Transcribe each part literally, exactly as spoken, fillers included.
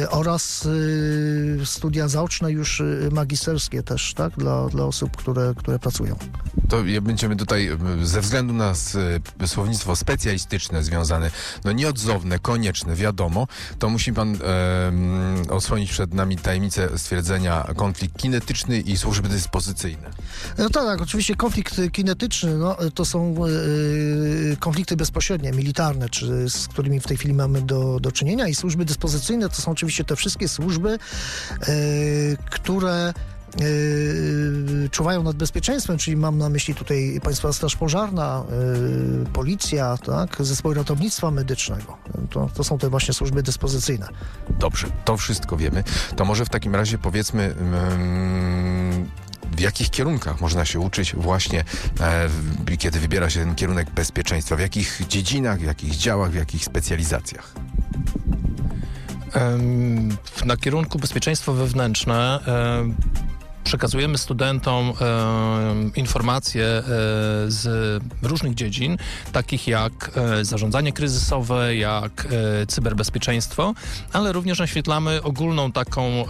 Oraz y, studia zaoczne już y, magisterskie też, tak, dla, dla osób, które, które pracują. To będziemy tutaj ze względu na słownictwo specjalistyczne związane, no nieodzowne, konieczne, wiadomo, to musi pan e, osłonić przed nami tajemnicę stwierdzenia konflikt kinetyczny i służby dyspozycyjne. No tak, tak, oczywiście konflikt kinetyczny, no, to są y, konflikty bezpośrednie, militarne, czy z którymi w tej chwili mamy do, do czynienia, i służby dyspozycyjne to są oczywiście te wszystkie służby, y, które Yy, czuwają nad bezpieczeństwem, czyli mam na myśli tutaj Państwowa Straż Pożarna, yy, policja, tak, zespoły ratownictwa medycznego. To, to są te właśnie służby dyspozycyjne. Dobrze, to wszystko wiemy. To może w takim razie powiedzmy, mm, w jakich kierunkach można się uczyć właśnie, e, kiedy wybiera się ten kierunek bezpieczeństwa? W jakich dziedzinach, w jakich działach, w jakich specjalizacjach? Na kierunku bezpieczeństwo wewnętrzne przekazujemy studentom e, informacje e, z różnych dziedzin, takich jak e, zarządzanie kryzysowe, jak e, cyberbezpieczeństwo, ale również naświetlamy ogólną taką e,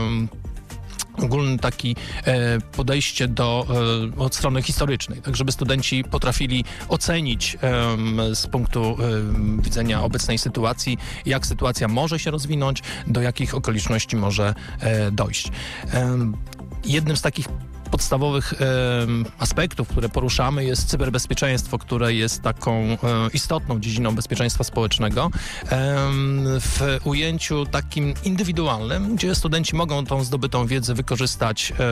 ogólne takie podejście do, e, od strony historycznej, tak żeby studenci potrafili ocenić e, z punktu e, widzenia obecnej sytuacji, jak sytuacja może się rozwinąć, do jakich okoliczności może e, dojść. E, jednym z takich podstawowych e, aspektów, które poruszamy, jest cyberbezpieczeństwo, które jest taką e, istotną dziedziną bezpieczeństwa społecznego e, w ujęciu takim indywidualnym, gdzie studenci mogą tą zdobytą wiedzę wykorzystać e,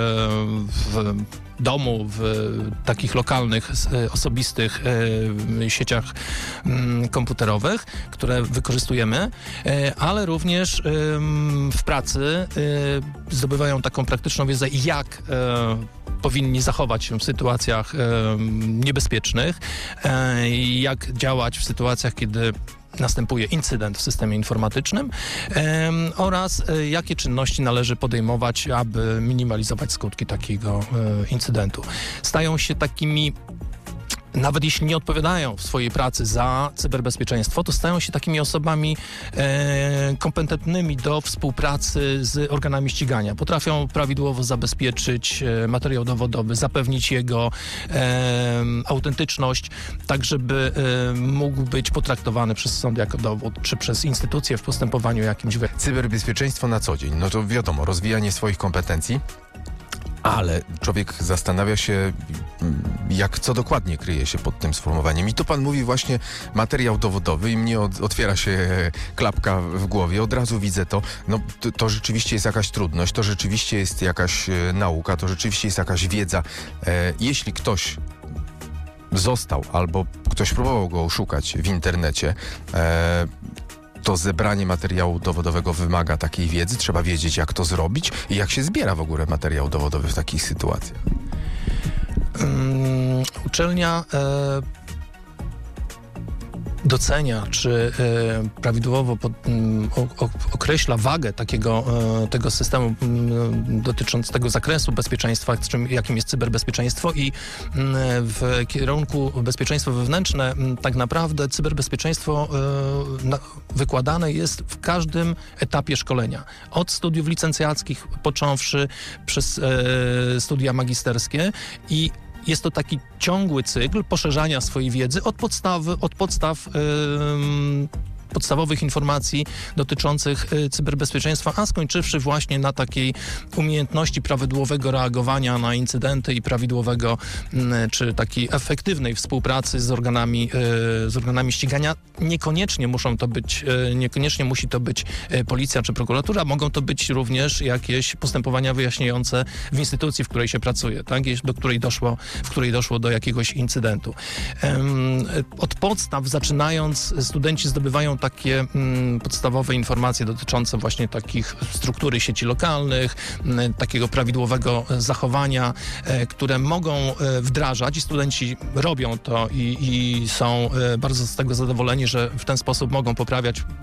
w domu, w takich lokalnych, e, osobistych e, sieciach m, komputerowych, które wykorzystujemy, e, ale również e, w pracy e, zdobywają taką praktyczną wiedzę, jak e, powinni zachować się w sytuacjach e, niebezpiecznych, e, jak działać w sytuacjach, kiedy następuje incydent w systemie informatycznym e, oraz e, jakie czynności należy podejmować, aby minimalizować skutki takiego e, incydentu. Stają się takimi, nawet jeśli nie odpowiadają w swojej pracy za cyberbezpieczeństwo, to stają się takimi osobami e, kompetentnymi do współpracy z organami ścigania. Potrafią prawidłowo zabezpieczyć e, materiał dowodowy, zapewnić jego e, autentyczność, tak żeby e, mógł być potraktowany przez sąd jako dowód, czy przez instytucje w postępowaniu jakimś. Cyberbezpieczeństwo na co dzień, no to wiadomo, rozwijanie swoich kompetencji, ale człowiek zastanawia się, jak, co dokładnie kryje się pod tym sformułowaniem. I tu pan mówi właśnie materiał dowodowy i mnie od, otwiera się klapka w głowie. Od razu widzę to. No, to, to rzeczywiście jest jakaś trudność, to rzeczywiście jest jakaś e, nauka, to rzeczywiście jest jakaś wiedza. E, jeśli ktoś został albo ktoś próbował go oszukać w internecie, e, to zebranie materiału dowodowego wymaga takiej wiedzy. Trzeba wiedzieć, jak to zrobić i jak się zbiera w ogóle materiał dowodowy w takich sytuacjach. Um, uczelnia e, docenia, czy e, prawidłowo pod, m, o, o, określa wagę takiego e, tego systemu m, dotyczącego zakresu bezpieczeństwa, czym, jakim jest cyberbezpieczeństwo, i m, w kierunku bezpieczeństwo wewnętrzne m, tak naprawdę cyberbezpieczeństwo e, na, wykładane jest w każdym etapie szkolenia. Od studiów licencjackich począwszy przez e, studia magisterskie, i jest to taki ciągły cykl poszerzania swojej wiedzy od podstawy, od podstaw yy, podstawowych informacji dotyczących y, cyberbezpieczeństwa, a skończywszy właśnie na takiej umiejętności prawidłowego reagowania na incydenty i prawidłowego y, czy takiej efektywnej współpracy z organami, y, z organami ścigania. Niekoniecznie muszą to być, y, niekoniecznie musi to być y, policja czy prokuratura, mogą to być również jakieś postępowania wyjaśniające w instytucji, w której się pracuje, tak? Do której doszło, w której doszło do jakiegoś incydentu. Ym, od podstaw zaczynając, studenci zdobywają takie mm, podstawowe informacje dotyczące właśnie takich struktury sieci lokalnych, m, takiego prawidłowego zachowania, e, które mogą e, wdrażać, i studenci robią to i, i są e, bardzo z tego zadowoleni, że w ten sposób mogą poprawiać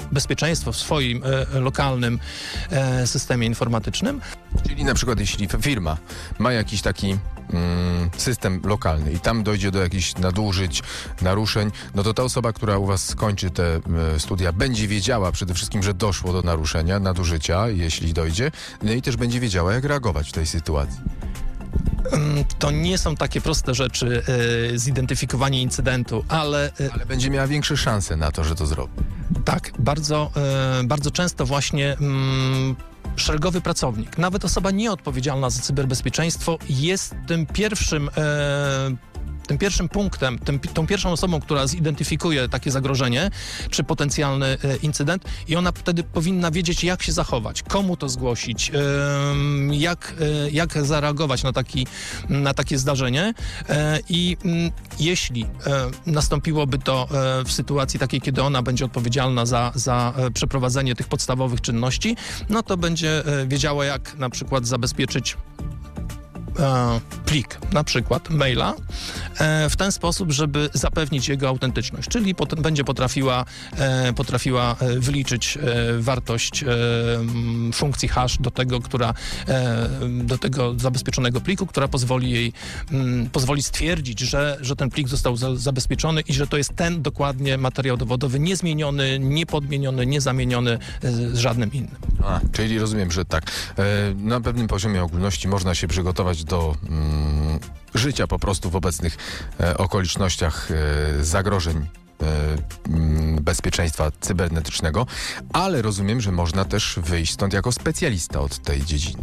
bezpieczeństwo w swoim e, lokalnym e, systemie informatycznym. Czyli na przykład jeśli firma ma jakiś taki mm, system lokalny i tam dojdzie do jakichś nadużyć, naruszeń, no to ta osoba, która u was skończy te e, studia, będzie wiedziała przede wszystkim, że doszło do naruszenia, nadużycia, jeśli dojdzie, no i też będzie wiedziała, jak reagować w tej sytuacji. To nie są takie proste rzeczy, e, zidentyfikowanie incydentu, ale... E, ale będzie miała większe szanse na to, że to zrobi. Tak, bardzo, e, bardzo często właśnie mm, szeregowy pracownik, nawet osoba nieodpowiedzialna za cyberbezpieczeństwo jest tym pierwszym e, tym pierwszym punktem, tym, tą pierwszą osobą, która zidentyfikuje takie zagrożenie, czy potencjalny e, incydent i ona wtedy powinna wiedzieć, jak się zachować, komu to zgłosić, e, jak, e, jak zareagować na, taki, na takie zdarzenie e, i m, jeśli e, nastąpiłoby to e, w sytuacji takiej, kiedy ona będzie odpowiedzialna za, za e, przeprowadzenie tych podstawowych czynności, no to będzie e, wiedziała, jak na przykład zabezpieczyć E, plik, na przykład maila, e, w ten sposób, żeby zapewnić jego autentyczność, czyli potem będzie potrafiła, e, potrafiła e, wyliczyć e, wartość e, funkcji hash do tego, która, e, do tego zabezpieczonego pliku, która pozwoli jej, m, pozwoli stwierdzić, że, że ten plik został za, zabezpieczony i że to jest ten dokładnie materiał dowodowy, niezmieniony, niepodmieniony, niezamieniony e, z żadnym innym. A, czyli rozumiem, że tak. E, na pewnym poziomie ogólności można się przygotować do mm, życia po prostu w obecnych e, okolicznościach e, zagrożeń e, m, bezpieczeństwa cybernetycznego, ale rozumiem, że można też wyjść stąd jako specjalista od tej dziedziny.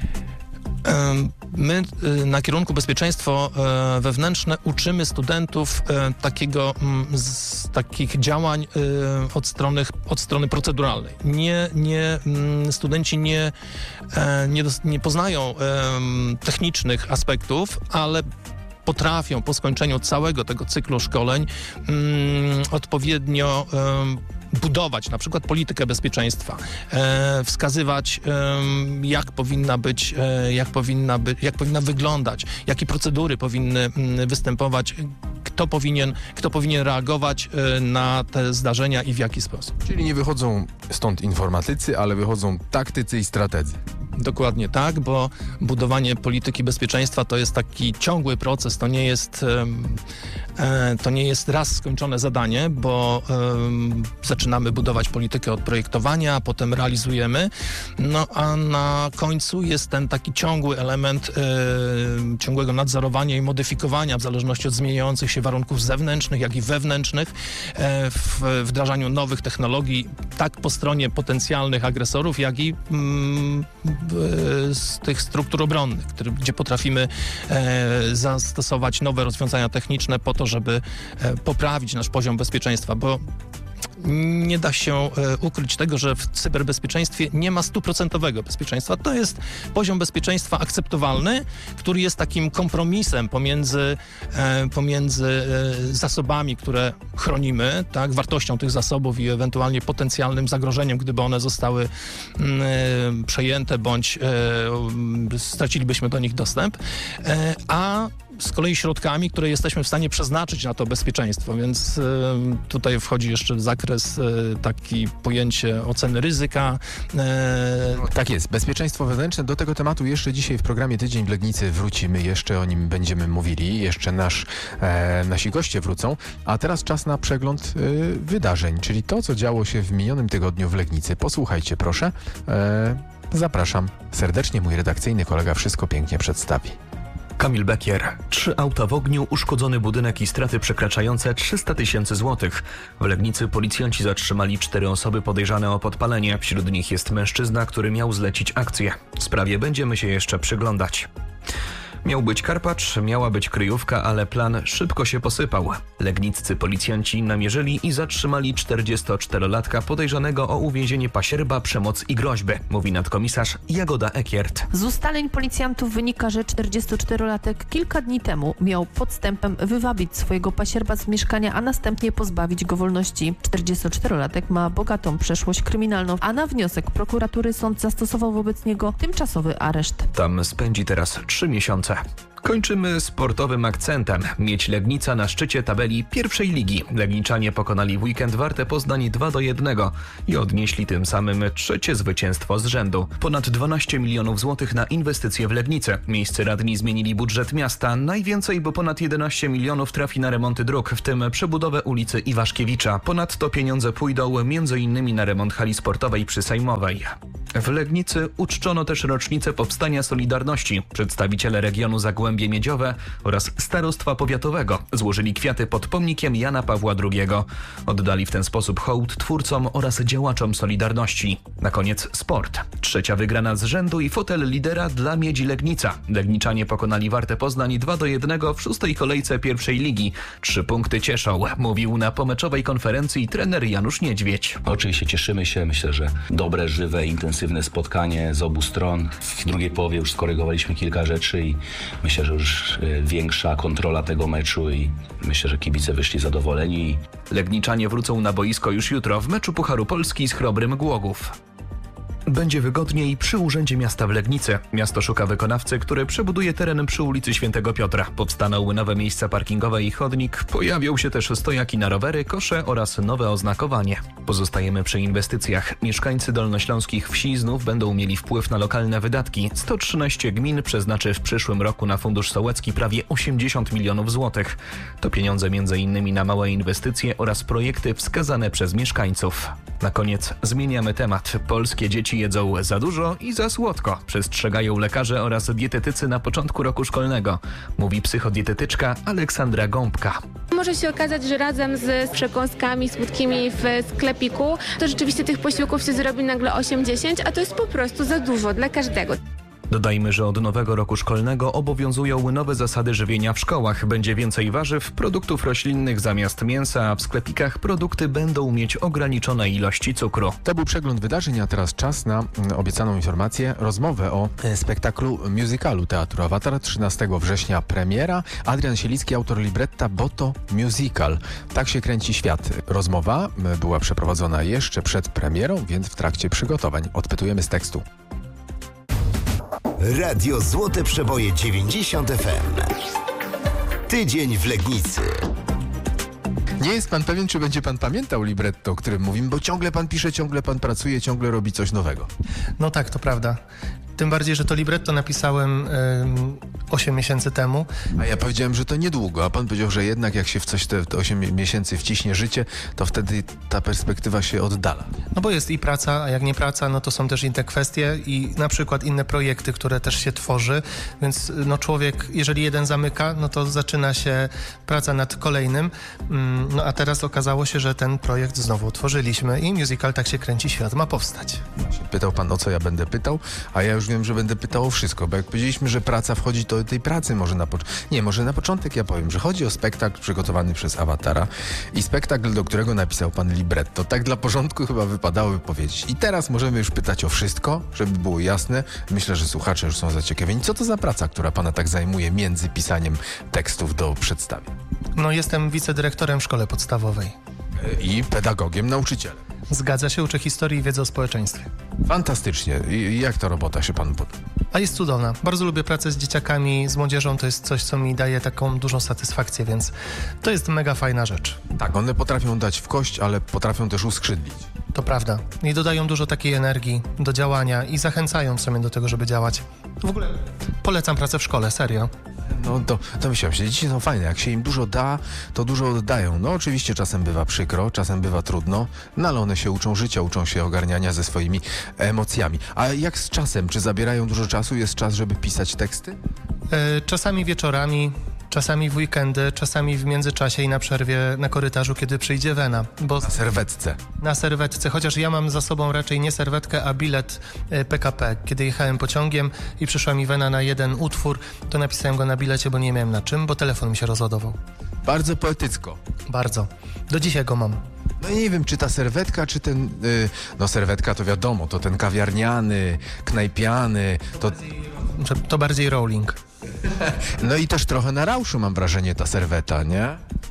My na kierunku bezpieczeństwo wewnętrzne uczymy studentów takiego, z takich działań od strony, od strony proceduralnej. Nie, nie, studenci nie, nie, nie poznają technicznych aspektów, ale potrafią po skończeniu całego tego cyklu szkoleń odpowiednio budować na przykład politykę bezpieczeństwa, e, wskazywać e, jak powinna być, e, jak powinna by, jak powinna wyglądać, jakie procedury powinny m, występować, kto powinien, kto powinien reagować e, na te zdarzenia i w jaki sposób. Czyli nie wychodzą stąd informatycy, ale wychodzą taktycy i strategzy. Dokładnie tak, bo budowanie polityki bezpieczeństwa to jest taki ciągły proces, to nie jest, e, to nie jest raz skończone zadanie, bo e, zaczynamy budować politykę od projektowania, a potem realizujemy, no a na końcu jest ten taki ciągły element e, ciągłego nadzorowania i modyfikowania w zależności od zmieniających się warunków zewnętrznych, jak i wewnętrznych e, w wdrażaniu nowych technologii, tak po stronie potencjalnych agresorów, jak i mm, z tych struktur obronnych, który, gdzie potrafimy e, zastosować nowe rozwiązania techniczne po to, żeby e, poprawić nasz poziom bezpieczeństwa, bo nie da się e, ukryć tego, że w cyberbezpieczeństwie nie ma stuprocentowego bezpieczeństwa. To jest poziom bezpieczeństwa akceptowalny, który jest takim kompromisem pomiędzy, e, pomiędzy e, zasobami, które chronimy, tak, wartością tych zasobów i ewentualnie potencjalnym zagrożeniem, gdyby one zostały m, e, przejęte bądź e, stracilibyśmy do nich dostęp, e, a z kolei środkami, które jesteśmy w stanie przeznaczyć na to bezpieczeństwo, więc y, tutaj wchodzi jeszcze w zakres y, taki pojęcie oceny ryzyka. Y... Tak jest, bezpieczeństwo wewnętrzne. Do tego tematu jeszcze dzisiaj w programie Tydzień w Legnicy wrócimy, jeszcze o nim będziemy mówili, jeszcze nasz, e, nasi goście wrócą, a teraz czas na przegląd y, wydarzeń, czyli to, co działo się w minionym tygodniu w Legnicy. Posłuchajcie proszę. E, zapraszam serdecznie, mój redakcyjny kolega wszystko pięknie przedstawi. Kamil Bekier. Trzy auta w ogniu, uszkodzony budynek i straty przekraczające trzysta tysięcy złotych. W Legnicy policjanci zatrzymali cztery osoby podejrzane o podpalenie. Wśród nich jest mężczyzna, który miał zlecić akcję. Sprawie będziemy się jeszcze przyglądać. Miał być karpacz, miała być kryjówka, ale plan szybko się posypał. Legniccy policjanci namierzyli i zatrzymali czterdziestoczterolatka podejrzanego o uwięzienie pasierba, przemoc i groźby, mówi nadkomisarz Jagoda Ekiert. Z ustaleń policjantów wynika, że czterdziestoczterolatek kilka dni temu miał podstępem wywabić swojego pasierba z mieszkania, a następnie pozbawić go wolności. czterdziestoczterolatek ma bogatą przeszłość kryminalną, a na wniosek prokuratury sąd zastosował wobec niego tymczasowy areszt. Tam spędzi teraz trzy miesiące. Kończymy sportowym akcentem. Miedź Legnica na szczycie tabeli pierwszej ligi. Legniczanie pokonali w weekend Wartę Poznań dwa do jednego i odnieśli tym samym trzecie zwycięstwo z rzędu. Ponad dwanaście milionów złotych na inwestycje w Legnicę. Miejscy radni zmienili budżet miasta. Najwięcej, bo ponad jedenaście milionów trafi na remonty dróg, w tym przebudowę ulicy Iwaszkiewicza. Ponadto pieniądze pójdą m.in. na remont hali sportowej przy Sejmowej. W Legnicy uczczono też rocznicę powstania Solidarności. Przedstawiciele regionu Zagłębie Miedziowe oraz Starostwa Powiatowego złożyli kwiaty pod pomnikiem Jana Pawła drugiego. Oddali w ten sposób hołd twórcom oraz działaczom Solidarności. Na koniec sport. Trzecia wygrana z rzędu i fotel lidera dla Miedzi Legnica. Legniczanie pokonali Wartę Poznań dwa do jednego w szóstej kolejce pierwszej ligi. Trzy punkty cieszą, mówił na pomeczowej konferencji trener Janusz Niedźwiedź. Oczywiście cieszymy się, myślę, że dobre, żywe, intensywne spotkanie z obu stron. W drugiej połowie już skorygowaliśmy kilka rzeczy i myślę, że już większa kontrola tego meczu i myślę, że kibice wyszli zadowoleni. Legniczanie wrócą na boisko już jutro w meczu Pucharu Polski z Chrobrym Głogów. Będzie wygodniej przy Urzędzie Miasta w Legnicy. Miasto szuka wykonawcy, który przebuduje teren przy ulicy Świętego Piotra. Powstaną nowe miejsca parkingowe i chodnik. Pojawią się też stojaki na rowery, kosze oraz nowe oznakowanie. Pozostajemy przy inwestycjach. Mieszkańcy dolnośląskich wsi znów będą mieli wpływ na lokalne wydatki. sto trzynaście gmin przeznaczy w przyszłym roku na Fundusz Sołecki prawie osiemdziesiąt milionów złotych. To pieniądze między innymi na małe inwestycje oraz projekty wskazane przez mieszkańców. Na koniec zmieniamy temat. Polskie dzieci jedzą za dużo i za słodko. Przestrzegają lekarze oraz dietetycy na początku roku szkolnego. Mówi psychodietetyczka Aleksandra Gąbka. Może się okazać, że razem z przekąskami słodkimi w sklepiku to rzeczywiście tych posiłków się zrobi nagle osiem dziesięć, a to jest po prostu za dużo dla każdego. Dodajmy, że od nowego roku szkolnego obowiązują nowe zasady żywienia w szkołach. Będzie więcej warzyw, produktów roślinnych zamiast mięsa, a w sklepikach produkty będą mieć ograniczone ilości cukru. To był przegląd wydarzeń, a teraz czas na obiecaną informację, rozmowę o spektaklu musicalu Teatru Awatar. trzynastego września premiera. Adrian Sielicki, autor libretta, bo to musical. Tak się kręci świat. Rozmowa była przeprowadzona jeszcze przed premierą, więc w trakcie przygotowań. Odpytujemy z tekstu. Radio Złote Przeboje dziewięćdziesiąt F M. Tydzień w Legnicy. Nie jest pan pewien, czy będzie pan pamiętał libretto, o którym mówimy, bo ciągle pan pisze, ciągle pan pracuje, ciągle robi coś nowego. No tak, to prawda. Tym bardziej, że to libretto napisałem osiem miesięcy temu. A ja powiedziałem, że to niedługo, a pan powiedział, że jednak jak się w coś te osiem miesięcy wciśnie życie, to wtedy ta perspektywa się oddala. No bo jest i praca, a jak nie praca, no to są też inne kwestie i na przykład inne projekty, które też się tworzy, więc no człowiek, jeżeli jeden zamyka, no to zaczyna się praca nad kolejnym. No a teraz okazało się, że ten projekt znowu otworzyliśmy i musical Tak się kręci świat ma powstać. Pytał pan, o co ja będę pytał, a ja już wiem, że będę pytał o wszystko, bo jak powiedzieliśmy, że praca wchodzi, to tej pracy może na początek... Nie, może na początek ja powiem, że chodzi o spektakl przygotowany przez Awatara i spektakl, do którego napisał pan libretto. Tak dla porządku chyba wypadałoby powiedzieć. I teraz możemy już pytać o wszystko, żeby było jasne. Myślę, że słuchacze już są zaciekawieni. Co to za praca, która pana tak zajmuje między pisaniem tekstów do przedstawień? No jestem wicedyrektorem w szkole podstawowej. I pedagogiem, nauczycielem. Zgadza się, uczę historii i wiedzy o społeczeństwie. Fantastycznie. I jak ta robota się panu podoba? A jest cudowna. Bardzo lubię pracę z dzieciakami, z młodzieżą. To jest coś, co mi daje taką dużą satysfakcję, więc to jest mega fajna rzecz. Tak, one potrafią dać w kość, ale potrafią też uskrzydlić. To prawda. I dodają dużo takiej energii do działania i zachęcają w sumie do tego, żeby działać. W ogóle polecam pracę w szkole, serio. No to, to myślałem się, dzieci są fajne, jak się im dużo da, to dużo oddają. No oczywiście czasem bywa przykro, czasem bywa trudno, no ale one się uczą życia, uczą się ogarniania ze swoimi emocjami. A jak z czasem? Czy zabierają dużo czasu? Jest czas, żeby pisać teksty? Yy, czasami wieczorami, czasami w weekendy, czasami w międzyczasie i na przerwie na korytarzu, kiedy przyjdzie wena. Bo na serwetce. Na serwetce, chociaż ja mam za sobą raczej nie serwetkę, a bilet y, P K P. Kiedy jechałem pociągiem i przyszła mi wena na jeden utwór, to napisałem go na bilecie, bo nie miałem na czym, bo telefon mi się rozładował. Bardzo poetycko. Bardzo. Do dzisiaj go mam. No i nie wiem, czy ta serwetka, czy ten... Yy, no serwetka to wiadomo, to ten kawiarniany, knajpiany, to... To bardziej rolling. No i też trochę na rauszu mam wrażenie ta serweta, nie?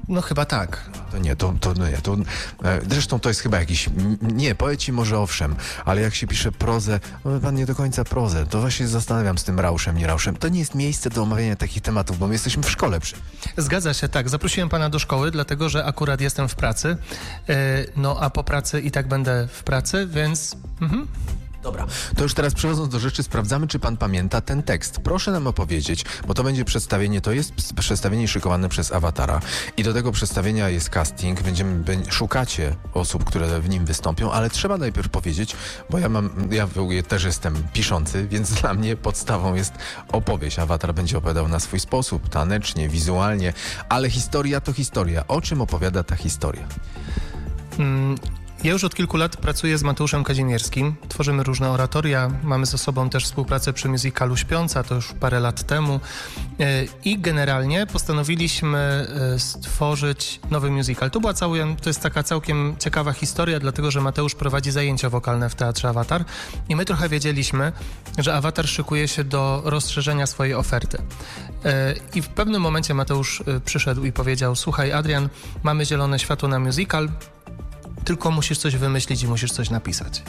No chyba tak. To nie, to, to no nie, to... E, zresztą to jest chyba jakiś... m, Nie, poeci może owszem, ale jak się pisze prozę, no wie pan, nie do końca prozę, to właśnie się zastanawiam z tym rauszem, nie rauszem. To nie jest miejsce do omawiania takich tematów, bo my jesteśmy w szkole przy... Zgadza się, tak. Zaprosiłem pana do szkoły, dlatego że akurat jestem w pracy. Yy, no a po pracy i tak będę w pracy, więc... Mhm. Dobra, to już teraz przechodząc do rzeczy, sprawdzamy, czy pan pamięta ten tekst. Proszę nam opowiedzieć, bo to będzie przedstawienie, to jest ps- przedstawienie szykowane przez Awatara i do tego przedstawienia jest casting, będziemy, bę- szukacie osób, które w nim wystąpią, ale trzeba najpierw powiedzieć, bo ja mam, ja w ogóle też jestem piszący, więc dla mnie podstawą jest opowieść. Awatar będzie opowiadał na swój sposób, tanecznie, wizualnie, ale historia to historia. O czym opowiada ta historia? Mm. Ja już od kilku lat pracuję z Mateuszem Kazimierskim. Tworzymy różne oratoria. Mamy ze sobą też współpracę przy musicalu Śpiąca, to już parę lat temu. I generalnie postanowiliśmy stworzyć nowy musical. To była całkiem, to jest taka całkiem ciekawa historia, dlatego że Mateusz prowadzi zajęcia wokalne w Teatrze Awatar i my trochę wiedzieliśmy, że Awatar szykuje się do rozszerzenia swojej oferty. I w pewnym momencie Mateusz przyszedł i powiedział: słuchaj, Adrian, mamy zielone światło na musical, tylko musisz coś wymyślić i musisz coś napisać.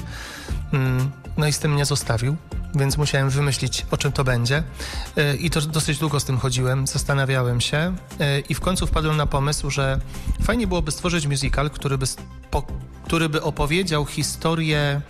No i z tym mnie zostawił, więc musiałem wymyślić, o czym to będzie. I to dosyć długo z tym chodziłem, zastanawiałem się i w końcu wpadłem na pomysł, że fajnie byłoby stworzyć musical, który by, spo, który by opowiedział historię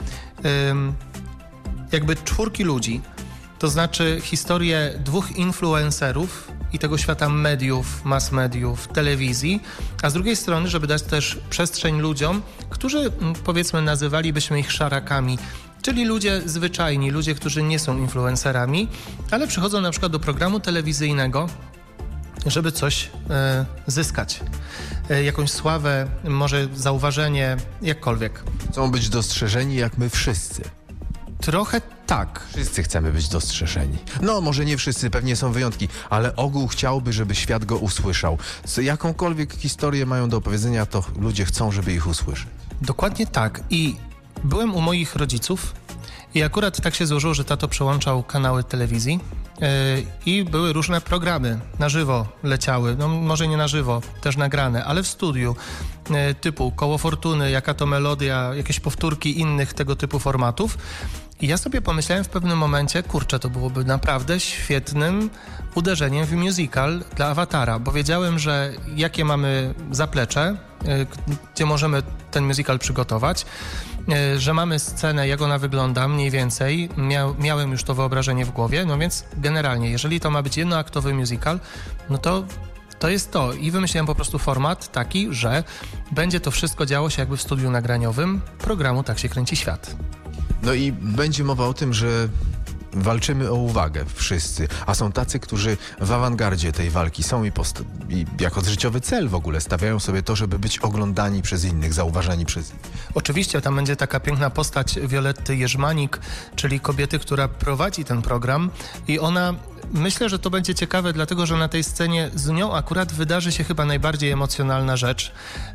jakby czwórki ludzi. To znaczy historię dwóch influencerów i tego świata mediów, mass mediów, telewizji, a z drugiej strony, żeby dać też przestrzeń ludziom, którzy, powiedzmy, nazywalibyśmy ich szarakami, czyli ludzie zwyczajni, ludzie, którzy nie są influencerami, ale przychodzą na przykład do programu telewizyjnego, żeby coś e, zyskać. E, jakąś sławę, może zauważenie, jakkolwiek. Chcą być dostrzeżeni jak my wszyscy. Trochę tak. Wszyscy chcemy być dostrzeżeni. No, może nie wszyscy, pewnie są wyjątki, ale ogół chciałby, żeby świat go usłyszał. Co, jakąkolwiek historię mają do opowiedzenia, to ludzie chcą, żeby ich usłyszeć. Dokładnie tak. I byłem u moich rodziców i akurat tak się złożyło, że tato przełączał kanały telewizji yy, i były różne programy na żywo leciały. No może nie na żywo, też nagrane, ale w studiu. Yy, typu Koło Fortuny, Jaka to melodia, jakieś powtórki innych tego typu formatów. I ja sobie pomyślałem w pewnym momencie, kurczę, to byłoby naprawdę świetnym uderzeniem w musical dla Awatara, bo wiedziałem, że jakie mamy zaplecze, gdzie możemy ten musical przygotować, że mamy scenę, jak ona wygląda mniej więcej, Mia- miałem już to wyobrażenie w głowie, no więc generalnie, jeżeli to ma być jednoaktowy musical, no to to jest to. I wymyśliłem po prostu format taki, że będzie to wszystko działo się jakby w studiu nagraniowym programu Tak się kręci świat. No i będzie mowa o tym, że walczymy o uwagę wszyscy, a są tacy, którzy w awangardzie tej walki są i, post- i jako życiowy cel w ogóle stawiają sobie to, żeby być oglądani przez innych, zauważani przez innych. Oczywiście tam będzie taka piękna postać Violetty Jerzmanik, czyli kobiety, która prowadzi ten program i ona, myślę, że to będzie ciekawe, dlatego że na tej scenie z nią akurat wydarzy się chyba najbardziej emocjonalna rzecz,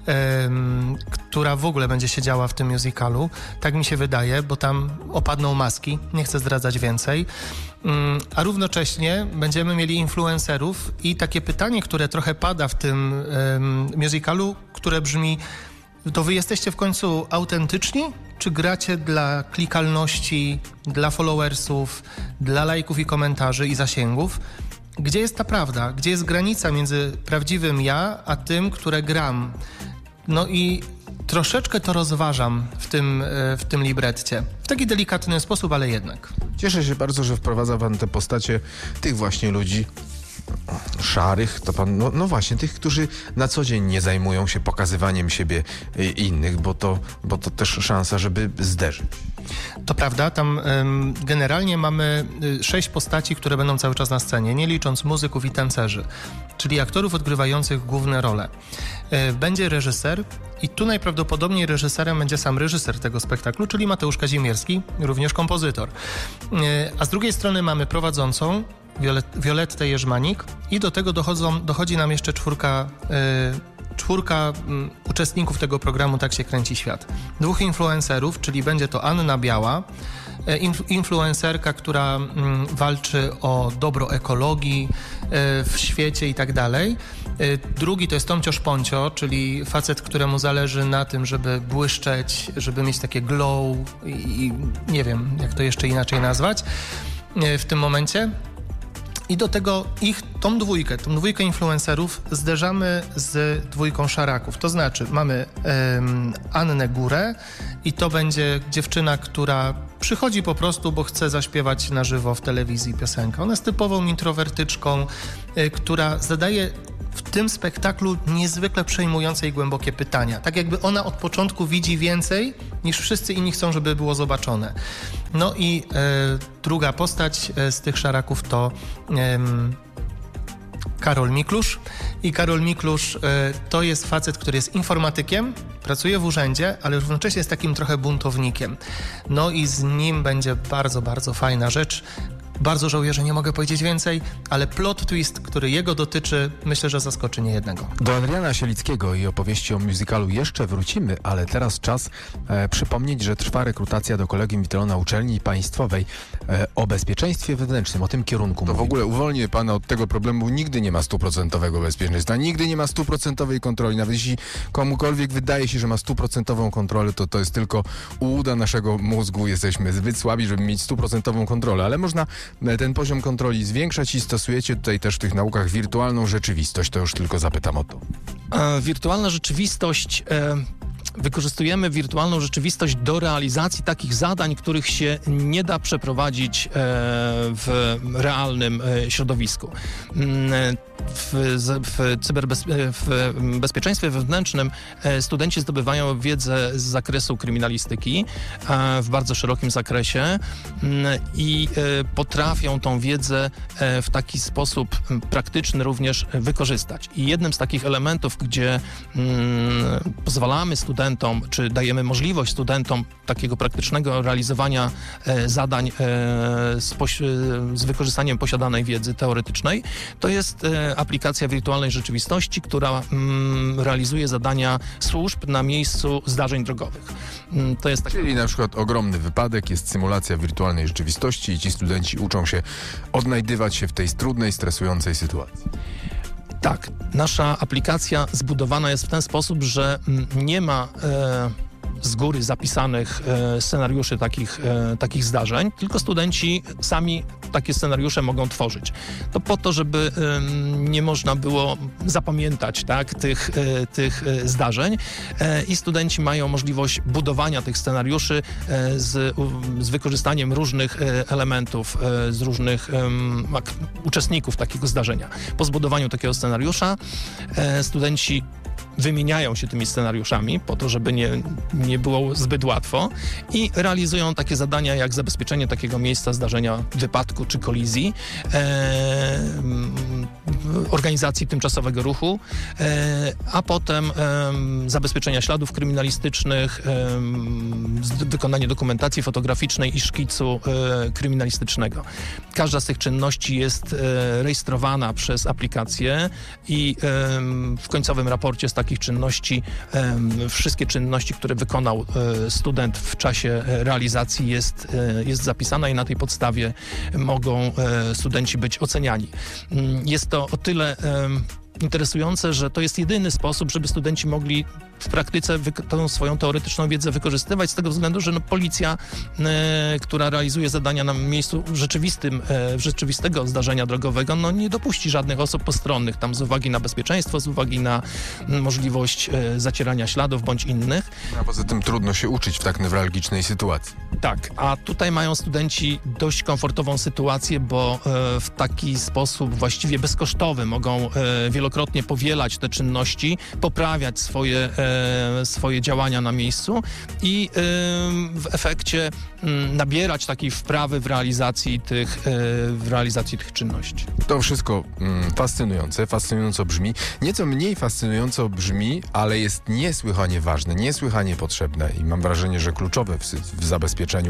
ym, która w ogóle będzie się działa w tym musicalu. Tak mi się wydaje, bo tam opadną maski, nie chcę zdradzać więcej. Ym, a równocześnie będziemy mieli influencerów i takie pytanie, które trochę pada w tym ym, musicalu, które brzmi: to wy jesteście w końcu autentyczni, czy gracie dla klikalności, dla followersów, dla lajków i komentarzy i zasięgów? Gdzie jest ta prawda? Gdzie jest granica między prawdziwym ja, a tym, które gram? No i troszeczkę to rozważam w tym, w tym libretcie. W taki delikatny sposób, ale jednak. Cieszę się bardzo, że wprowadza pan te postacie tych właśnie ludzi szarych, to pan, no, no właśnie, tych, którzy na co dzień nie zajmują się pokazywaniem siebie i innych, bo to, bo to też szansa, żeby zderzyć. To prawda, tam ym, generalnie mamy y, sześć postaci, które będą cały czas na scenie, nie licząc muzyków i tancerzy, czyli aktorów odgrywających główne role. Y, będzie reżyser i tu najprawdopodobniej reżyserem będzie sam reżyser tego spektaklu, czyli Mateusz Kazimierski, również kompozytor. Y, a z drugiej strony mamy prowadzącą Violet- Violettę Jerzmanik i do tego dochodzą, dochodzi nam jeszcze czwórka, y, czwórka y, uczestników tego programu Tak się kręci świat. Dwóch influencerów, czyli będzie to Anna Biała, y, inf- influencerka, która y, walczy o dobro ekologii, w świecie i tak dalej. Drugi to jest Tomcio Szponcio, czyli facet, któremu zależy na tym, żeby błyszczeć, żeby mieć takie glow i nie wiem, jak to jeszcze inaczej nazwać w tym momencie. I do tego ich, tą dwójkę, tą dwójkę influencerów zderzamy z dwójką szaraków. To znaczy mamy um, Annę Górę i to będzie dziewczyna, która przychodzi po prostu, bo chce zaśpiewać na żywo w telewizji piosenkę. Ona jest typową introwertyczką, y, która zadaje w tym spektaklu niezwykle przejmujące i głębokie pytania. Tak jakby ona od początku widzi więcej, niż wszyscy inni chcą, żeby było zobaczone. No i e, druga postać e, z tych szaraków to e, Karol Miklusz. I Karol Miklusz e, to jest facet, który jest informatykiem, pracuje w urzędzie, ale równocześnie jest takim trochę buntownikiem. No i z nim będzie bardzo, bardzo fajna rzecz. Bardzo żałuję, że nie mogę powiedzieć więcej, ale plot twist, który jego dotyczy, myślę, że zaskoczy niejednego. Do Adriana Sielickiego i opowieści o musicalu jeszcze wrócimy, ale teraz czas e, przypomnieć, że trwa rekrutacja do Kolegium Witolona Uczelni Państwowej e, o bezpieczeństwie wewnętrznym, o tym kierunku. To w ogóle uwolnię pana od tego problemu. Nigdy nie ma stuprocentowego bezpieczeństwa, nigdy nie ma stuprocentowej kontroli. Nawet jeśli komukolwiek wydaje się, że ma stuprocentową kontrolę, to to jest tylko ułuda naszego mózgu. Jesteśmy zbyt słabi, żeby mieć stuprocentową kontrolę, ale można ten poziom kontroli zwiększać i stosujecie tutaj też w tych naukach wirtualną rzeczywistość. To już tylko zapytam o to. E, wirtualna rzeczywistość... E... Wykorzystujemy wirtualną rzeczywistość do realizacji takich zadań, których się nie da przeprowadzić w realnym środowisku. W, w, cyberbez, w bezpieczeństwie wewnętrznym studenci zdobywają wiedzę z zakresu kryminalistyki w bardzo szerokim zakresie i potrafią tą wiedzę w taki sposób praktyczny również wykorzystać. I jednym z takich elementów, gdzie pozwalamy studentom, czy dajemy możliwość studentom takiego praktycznego realizowania e, zadań e, z, poś- z wykorzystaniem posiadanej wiedzy teoretycznej, to jest e, aplikacja wirtualnej rzeczywistości, która mm, realizuje zadania służb na miejscu zdarzeń drogowych. Mm, to jest tak... Czyli na przykład ogromny wypadek, jest symulacja wirtualnej rzeczywistości i ci studenci uczą się odnajdywać się w tej trudnej, stresującej sytuacji. Tak, nasza aplikacja zbudowana jest w ten sposób, że nie ma e, z góry zapisanych e, scenariuszy takich, e, takich zdarzeń, tylko studenci sami takie scenariusze mogą tworzyć. To po to, żeby e, nie można było zapamiętać tak, tych, e, tych e, zdarzeń e, i studenci mają możliwość budowania tych scenariuszy e, z, u, z wykorzystaniem różnych e, elementów, e, z różnych e, ak- uczestników takiego zdarzenia. Po zbudowaniu takiego scenariusza e, studenci wymieniają się tymi scenariuszami po to, żeby nie, nie było zbyt łatwo i realizują takie zadania jak zabezpieczenie takiego miejsca zdarzenia wypadku czy kolizji, e, organizacji tymczasowego ruchu, e, a potem e, zabezpieczenia śladów kryminalistycznych, e, wykonanie dokumentacji fotograficznej i szkicu e, kryminalistycznego. Każda z tych czynności jest e, rejestrowana przez aplikację i e, w końcowym raporcie z takich czynności, e, wszystkie czynności, które wykonał e, student w czasie realizacji jest, e, jest zapisana i na tej podstawie mogą e, studenci być oceniani. Jest to o tyle e, interesujące, że to jest jedyny sposób, żeby studenci mogli w praktyce wyk- tą swoją teoretyczną wiedzę wykorzystywać z tego względu, że no, policja, e, która realizuje zadania na miejscu rzeczywistym, e, rzeczywistego zdarzenia drogowego, no nie dopuści żadnych osób postronnych tam z uwagi na bezpieczeństwo, z uwagi na m, możliwość e, zacierania śladów bądź innych. A poza tym trudno się uczyć w tak newralgicznej sytuacji. Tak, a tutaj mają studenci dość komfortową sytuację, bo e, w taki sposób właściwie bezkosztowy mogą e, wielokrotnie powielać te czynności, poprawiać swoje e, swoje działania na miejscu i w efekcie nabierać takiej wprawy w realizacji tych, w realizacji tych czynności. To wszystko mm, fascynujące, fascynująco brzmi. Nieco mniej fascynująco brzmi, ale jest niesłychanie ważne, niesłychanie potrzebne i mam wrażenie, że kluczowe w, w zabezpieczeniu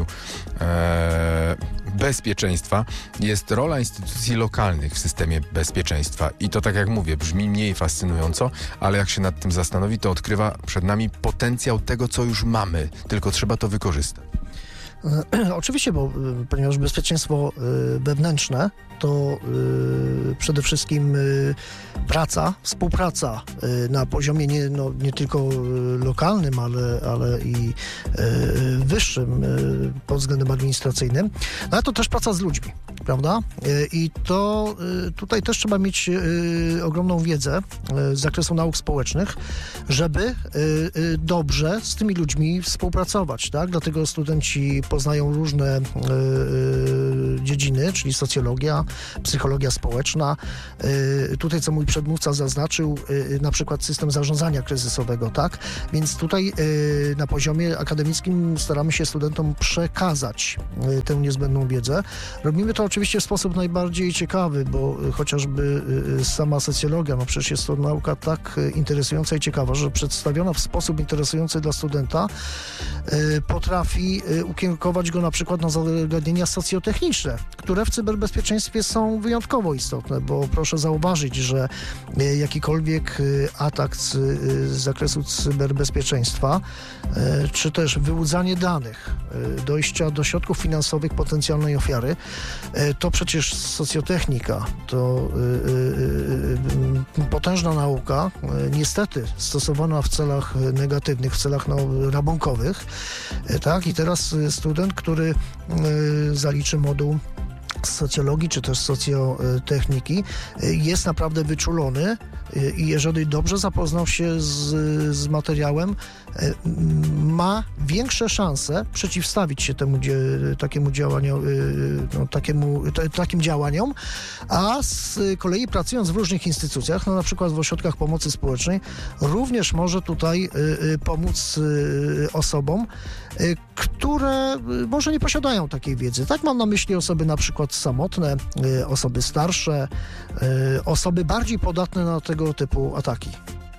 e, bezpieczeństwa jest rola instytucji lokalnych w systemie bezpieczeństwa. I to, tak jak mówię, brzmi mniej fascynująco, ale jak się nad tym zastanowi, to odkrywa przed nami potencjał tego, co już mamy, tylko trzeba to wykorzystać. Oczywiście, bo ponieważ bezpieczeństwo wewnętrzne to przede wszystkim praca, współpraca na poziomie nie, no, nie tylko lokalnym, ale, ale i wyższym pod względem administracyjnym, no, ale to też praca z ludźmi, prawda? I to tutaj też trzeba mieć ogromną wiedzę z zakresu nauk społecznych, żeby dobrze z tymi ludźmi współpracować, tak? Dlatego studenci poznają różne dziedziny, czyli socjologia, psychologia społeczna. Tutaj, co mój przedmówca zaznaczył, na przykład system zarządzania kryzysowego, tak? Więc tutaj na poziomie akademickim staramy się studentom przekazać tę niezbędną wiedzę. Robimy to oczywiście w sposób najbardziej ciekawy, bo chociażby sama socjologia, no przecież jest to nauka tak interesująca i ciekawa, że przedstawiona w sposób interesujący dla studenta potrafi ukierunkować go na przykład na zagadnienia socjotechniczne, które w cyberbezpieczeństwie są wyjątkowo istotne, bo proszę zauważyć, że jakikolwiek atak z, z zakresu cyberbezpieczeństwa, czy też wyłudzanie danych, dojścia do środków finansowych potencjalnej ofiary, to przecież socjotechnika, to potężna nauka, niestety stosowana w celach negatywnych, w celach no, rabunkowych, tak? I teraz student, który zaliczy moduł socjologii czy też socjotechniki, jest naprawdę wyczulony i jeżeli dobrze zapoznał się z, z materiałem, ma większe szanse przeciwstawić się temu takiemu działaniu, no, takiemu, t, takim działaniom, a z kolei pracując w różnych instytucjach, no, na przykład w ośrodkach pomocy społecznej, również może tutaj pomóc osobom, które może nie posiadają takiej wiedzy. Tak mam na myśli osoby na przykład samotne, osoby starsze, osoby bardziej podatne na tego typu ataki.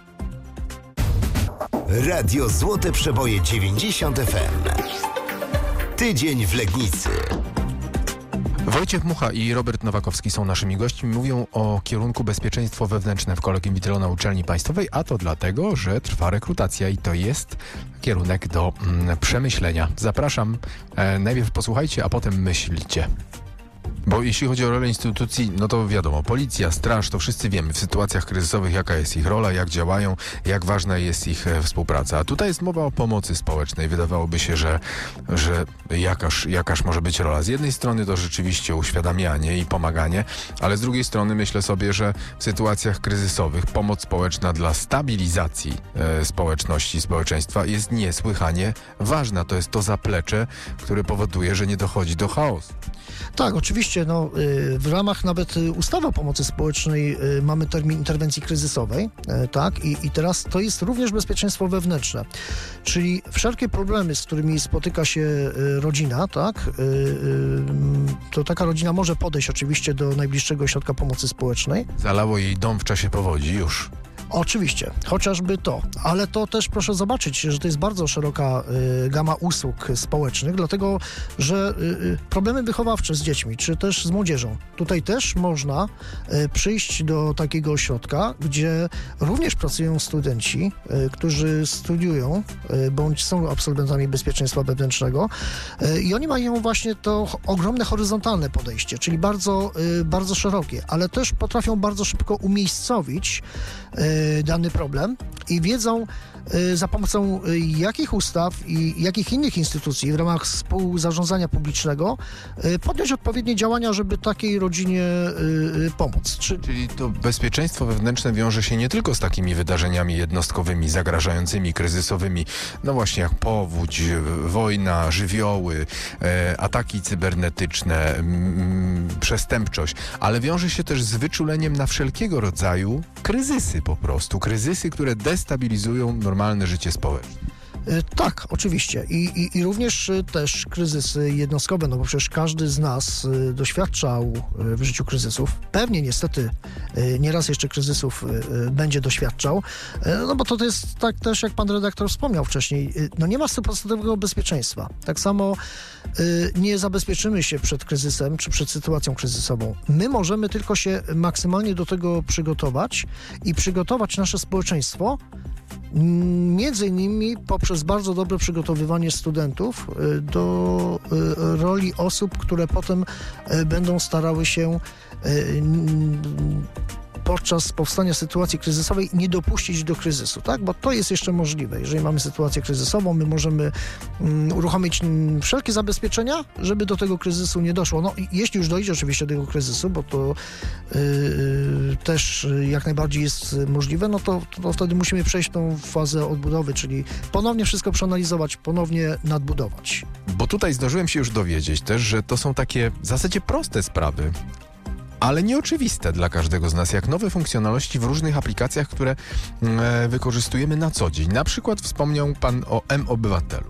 Radio Złote Przeboje dziewięćdziesiąt F M. Tydzień w Legnicy. Wojciech Mucha i Robert Nowakowski są naszymi gośćmi. Mówią o kierunku bezpieczeństwo wewnętrzne w Kolegium Witrelo na Uczelni Państwowej, a to dlatego, że trwa rekrutacja i to jest kierunek do mm, przemyślenia. Zapraszam. E, najpierw posłuchajcie, a potem myślcie. Bo jeśli chodzi o rolę instytucji, no to wiadomo, policja, straż, to wszyscy wiemy w sytuacjach kryzysowych, jaka jest ich rola, jak działają, jak ważna jest ich współpraca. A tutaj jest mowa o pomocy społecznej. Wydawałoby się, że, że jakaż, jakaż może być rola. Z jednej strony to rzeczywiście uświadamianie i pomaganie, ale z drugiej strony myślę sobie, że w sytuacjach kryzysowych pomoc społeczna dla stabilizacji e, społeczności, społeczeństwa jest niesłychanie ważna. To jest to zaplecze, które powoduje, że nie dochodzi do chaosu. Tak, oczywiście, no, w ramach nawet ustawy o pomocy społecznej mamy termin interwencji kryzysowej, tak, i, i teraz to jest również bezpieczeństwo wewnętrzne, czyli wszelkie problemy, z którymi spotyka się rodzina, tak, to taka rodzina może podejść oczywiście do najbliższego ośrodka pomocy społecznej. Zalało jej dom w czasie powodzi już. Oczywiście, chociażby to, ale to też proszę zobaczyć, że to jest bardzo szeroka y, gama usług społecznych, dlatego, że y, problemy wychowawcze z dziećmi, czy też z młodzieżą, tutaj też można y, przyjść do takiego ośrodka, gdzie również pracują studenci, y, którzy studiują, y, bądź są absolwentami bezpieczeństwa wewnętrznego y, i oni mają właśnie to ogromne horyzontalne podejście, czyli bardzo, y, bardzo szerokie, ale też potrafią bardzo szybko umiejscowić y, dany problem i wiedzą, za pomocą jakich ustaw i jakich innych instytucji w ramach współzarządzania publicznego podjąć odpowiednie działania, żeby takiej rodzinie pomóc. Czy... Czyli to bezpieczeństwo wewnętrzne wiąże się nie tylko z takimi wydarzeniami jednostkowymi, zagrażającymi, kryzysowymi, no właśnie jak powódź, wojna, żywioły, ataki cybernetyczne, m, przestępczość, ale wiąże się też z wyczuleniem na wszelkiego rodzaju kryzysy po prostu. Kryzysy, które destabilizują normalne życie społeczne. Tak, oczywiście. I, i, I również też kryzysy jednostkowe, no bo przecież każdy z nas doświadczał w życiu kryzysów. Pewnie niestety nieraz jeszcze kryzysów będzie doświadczał, no bo to jest tak też, jak pan redaktor wspomniał wcześniej, no nie ma stuprocentowego bezpieczeństwa. Tak samo nie zabezpieczymy się przed kryzysem, czy przed sytuacją kryzysową. My możemy tylko się maksymalnie do tego przygotować i przygotować nasze społeczeństwo Między innymi poprzez bardzo dobre przygotowywanie studentów do roli osób, które potem będą starały się podczas powstania sytuacji kryzysowej nie dopuścić do kryzysu, tak? Bo to jest jeszcze możliwe. Jeżeli mamy sytuację kryzysową, my możemy um, uruchomić um, wszelkie zabezpieczenia, żeby do tego kryzysu nie doszło. No, jeśli już dojdzie oczywiście do tego kryzysu, bo to yy, też jak najbardziej jest możliwe, no to, to, to wtedy musimy przejść tą fazę odbudowy, czyli ponownie wszystko przeanalizować, ponownie nadbudować. Bo tutaj zdążyłem się już dowiedzieć też, że to są takie w zasadzie proste sprawy, ale nieoczywiste dla każdego z nas, jak nowe funkcjonalności w różnych aplikacjach, które e, wykorzystujemy na co dzień. Na przykład wspomniał pan o M-Obywatelu.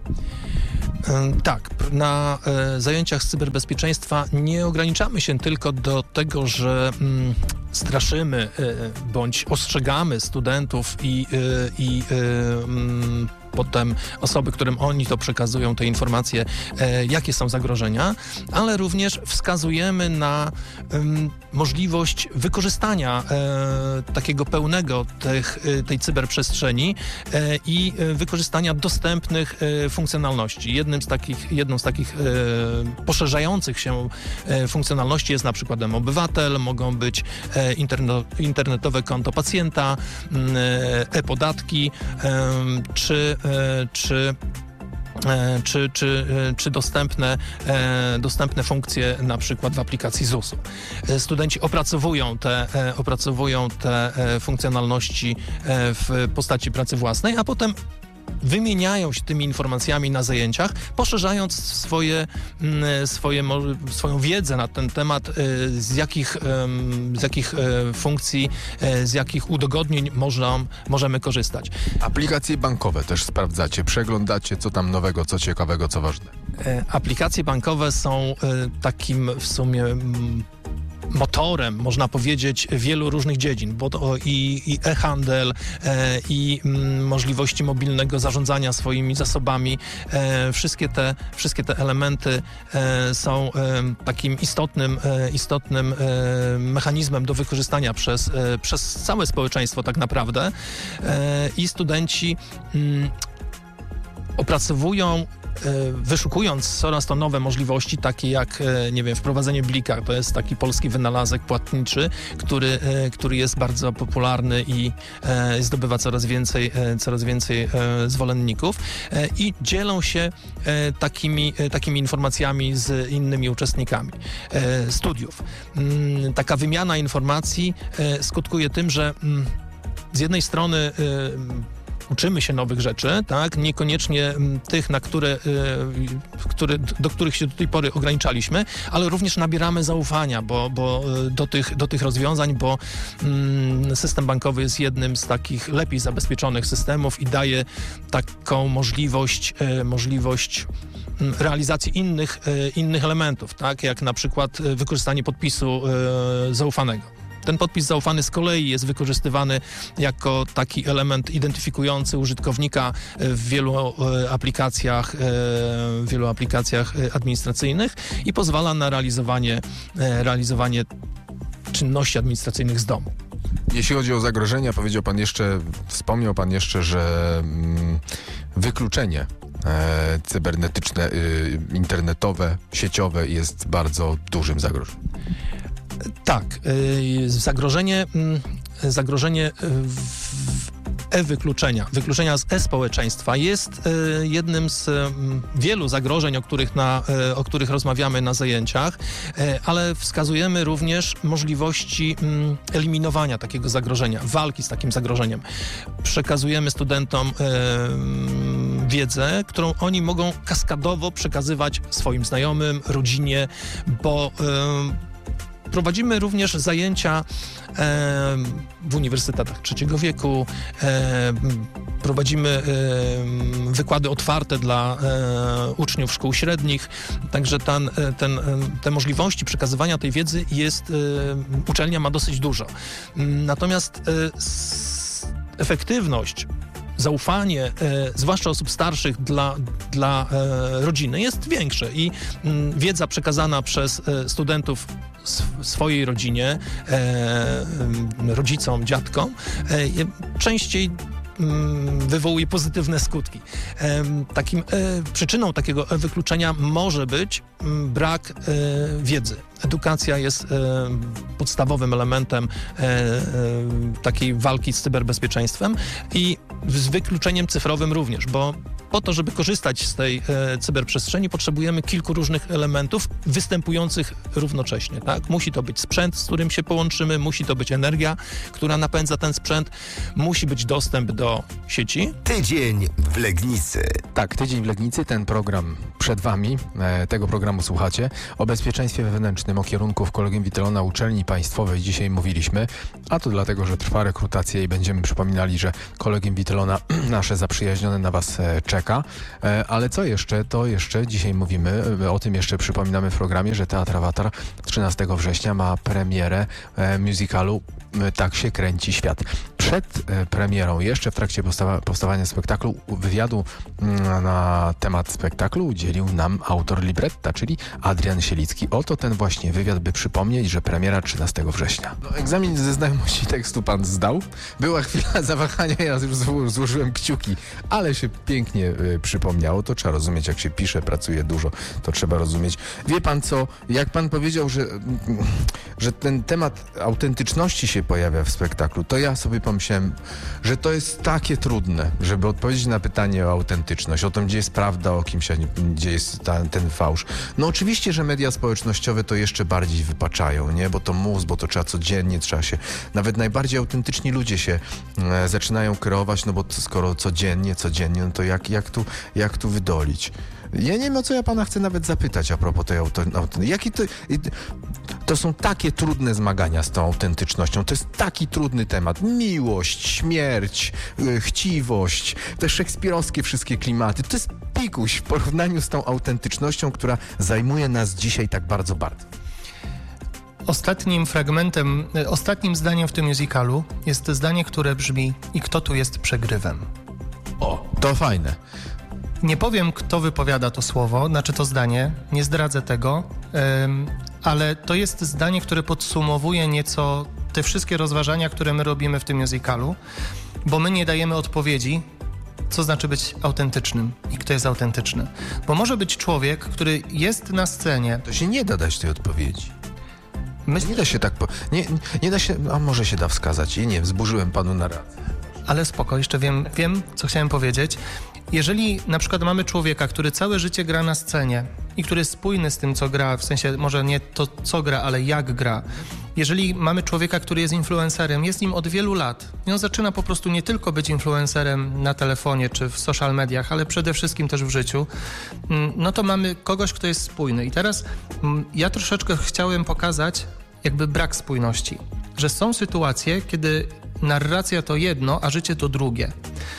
Tak, na e, zajęciach z cyberbezpieczeństwa nie ograniczamy się tylko do tego, że mm, straszymy e, bądź ostrzegamy studentów i, e, i e, mm, potem osoby, którym oni to przekazują, te informacje, e, jakie są zagrożenia, ale również wskazujemy na e, możliwość wykorzystania e, takiego pełnego tych, e, tej cyberprzestrzeni e, i e, wykorzystania dostępnych e, funkcjonalności. Jednym z takich, jedną z takich e, poszerzających się e, funkcjonalności jest na przykład M-Obywatel, mogą być e, interno, internetowe konto pacjenta, e, e-podatki, e, czy Czy, czy, czy, czy dostępne, dostępne funkcje na przykład w aplikacji zusu. Studenci opracowują te, opracowują te funkcjonalności w postaci pracy własnej, a potem wymieniają się tymi informacjami na zajęciach, poszerzając swoje, swoje, swoją wiedzę na ten temat, z jakich, z jakich funkcji, z jakich udogodnień można, możemy korzystać. Aplikacje bankowe też sprawdzacie, przeglądacie, co tam nowego, co ciekawego, co ważne. Aplikacje bankowe są takim w sumie motorem, można powiedzieć, wielu różnych dziedzin, bo to i, i e-handel, e, i m, możliwości mobilnego zarządzania swoimi zasobami. E, wszystkie, te, wszystkie te elementy e, są e, takim istotnym, e, istotnym e, mechanizmem do wykorzystania przez, e, przez całe społeczeństwo tak naprawdę. E, I studenci m, opracowują, wyszukując coraz to nowe możliwości, takie jak, nie wiem, wprowadzenie blika. To jest taki polski wynalazek płatniczy, który, który jest bardzo popularny i zdobywa coraz więcej, coraz więcej zwolenników i dzielą się takimi, takimi informacjami z innymi uczestnikami studiów. Taka wymiana informacji skutkuje tym, że z jednej strony uczymy się nowych rzeczy, tak? Niekoniecznie tych, na które, y, które, do których się do tej pory ograniczaliśmy, ale również nabieramy zaufania bo, bo, do, tych, do tych rozwiązań, bo mm, system bankowy jest jednym z takich lepiej zabezpieczonych systemów i daje taką możliwość, y, możliwość realizacji innych, y, innych elementów, tak? Jak na przykład wykorzystanie podpisu y, zaufanego. Ten podpis zaufany z kolei jest wykorzystywany jako taki element identyfikujący użytkownika w wielu aplikacjach, w wielu aplikacjach administracyjnych i pozwala na realizowanie, realizowanie czynności administracyjnych z domu. Jeśli chodzi o zagrożenia, powiedział pan jeszcze, wspomniał pan jeszcze, że mm, wykluczenie e, cybernetyczne, y, internetowe, sieciowe jest bardzo dużym zagrożeniem. Tak, yy, zagrożenie, yy, zagrożenie e-wykluczenia, wykluczenia z e-społeczeństwa jest yy, jednym z yy, wielu zagrożeń, o których, na, yy, o których rozmawiamy na zajęciach, yy, ale wskazujemy również możliwości yy, eliminowania takiego zagrożenia, walki z takim zagrożeniem. Przekazujemy studentom yy, wiedzę, którą oni mogą kaskadowo przekazywać swoim znajomym, rodzinie, bo yy, prowadzimy również zajęcia e, w uniwersytetach trzeciego wieku, e, prowadzimy e, wykłady otwarte dla e, uczniów szkół średnich, także ten, ten, te możliwości przekazywania tej wiedzy jest, e, uczelnia ma dosyć dużo. Natomiast e, s, efektywność, zaufanie, e, zwłaszcza osób starszych dla, dla e, rodziny jest większe i m, wiedza przekazana przez e, studentów swojej rodzinie, e, rodzicom, dziadkom, e, częściej mm, wywołuje pozytywne skutki. Em, takim e, przyczyną takiego wykluczenia może być m, brak e, wiedzy. Edukacja jest e, podstawowym elementem e, e, takiej walki z cyberbezpieczeństwem i z wykluczeniem cyfrowym również, bo po to, żeby korzystać z tej e, cyberprzestrzeni, potrzebujemy kilku różnych elementów występujących równocześnie. Tak? Musi to być sprzęt, z którym się połączymy, musi to być energia, która napędza ten sprzęt, musi być dostęp do sieci. Tydzień w Legnicy. Tak, Tydzień w Legnicy, ten program przed wami, e, tego programu słuchacie. O bezpieczeństwie wewnętrznym, o kierunku w Collegium Vitellona Uczelni Państwowej dzisiaj mówiliśmy, a to dlatego, że trwa rekrutacja i będziemy przypominali, że Collegium Vitellona nasze zaprzyjaźnione na was e, czeka. E, ale co jeszcze? To jeszcze dzisiaj mówimy, e, o tym jeszcze przypominamy w programie, że Teatr Awatar trzynastego września ma premierę e, musicalu e, Tak się kręci świat. Przed e, premierą, jeszcze w trakcie powstawa- powstawania spektaklu, wywiadu m, na temat spektaklu udzielił nam autor libretta, czyli Adrian Sielicki. Oto ten właśnie wywiad, by przypomnieć, że premiera trzynastego września. No, egzamin ze znajomości tekstu pan zdał. Była chwila zawahania, ja już zło- złożyłem kciuki, ale się pięknie y, przypomniało. To trzeba rozumieć, jak się pisze, pracuje dużo, to trzeba rozumieć. Wie pan co, jak pan powiedział, że, mm, że ten temat autentyczności się pojawia w spektaklu, to ja sobie pomyślałem, że to jest takie trudne, żeby odpowiedzieć na pytanie o autentyczność, o tym, gdzie jest prawda, o kimś, a nie, gdzie jest ta, ten fałsz. No oczywiście, że media społecznościowe to jeszcze bardziej wypaczają, nie? Bo to mus, bo to trzeba codziennie, trzeba się... Nawet najbardziej autentyczni ludzie się e, zaczynają kreować, no bo to, skoro codziennie, codziennie, no to jak, jak, tu, jak tu wydolić? Ja nie wiem, o co ja pana chcę nawet zapytać a propos tej autentyczności. Jaki to... To są takie trudne zmagania z tą autentycznością. To jest taki trudny temat. Miłość, śmierć, yy, chciwość, te szekspirowskie wszystkie klimaty. To jest pikuś w porównaniu z tą autentycznością, która zajmuje nas dzisiaj tak bardzo bardzo. Ostatnim fragmentem, ostatnim zdaniem w tym musicalu jest zdanie, które brzmi: i kto tu jest przegrywem? O, to fajne. Nie powiem, kto wypowiada to słowo, znaczy to zdanie, nie zdradzę tego, ym, ale to jest zdanie, które podsumowuje nieco te wszystkie rozważania, które my robimy w tym musicalu, bo my nie dajemy odpowiedzi, co znaczy być autentycznym i kto jest autentyczny. Bo może być człowiek, który jest na scenie... To się nie da dać tej odpowiedzi. Myśl... Nie da się tak... Po... Nie, nie da się... A może się da wskazać. I nie, wzburzyłem panu na rację. Ale spoko, jeszcze wiem, wiem, co chciałem powiedzieć. Jeżeli na przykład mamy człowieka, który całe życie gra na scenie i który jest spójny z tym, co gra, w sensie może nie to, co gra, ale jak gra. Jeżeli mamy człowieka, który jest influencerem, jest nim od wielu lat i on zaczyna po prostu nie tylko być influencerem na telefonie czy w social mediach, ale przede wszystkim też w życiu, no to mamy kogoś, kto jest spójny. I teraz ja troszeczkę chciałem pokazać jakby brak spójności, że są sytuacje, kiedy narracja to jedno, a życie to drugie.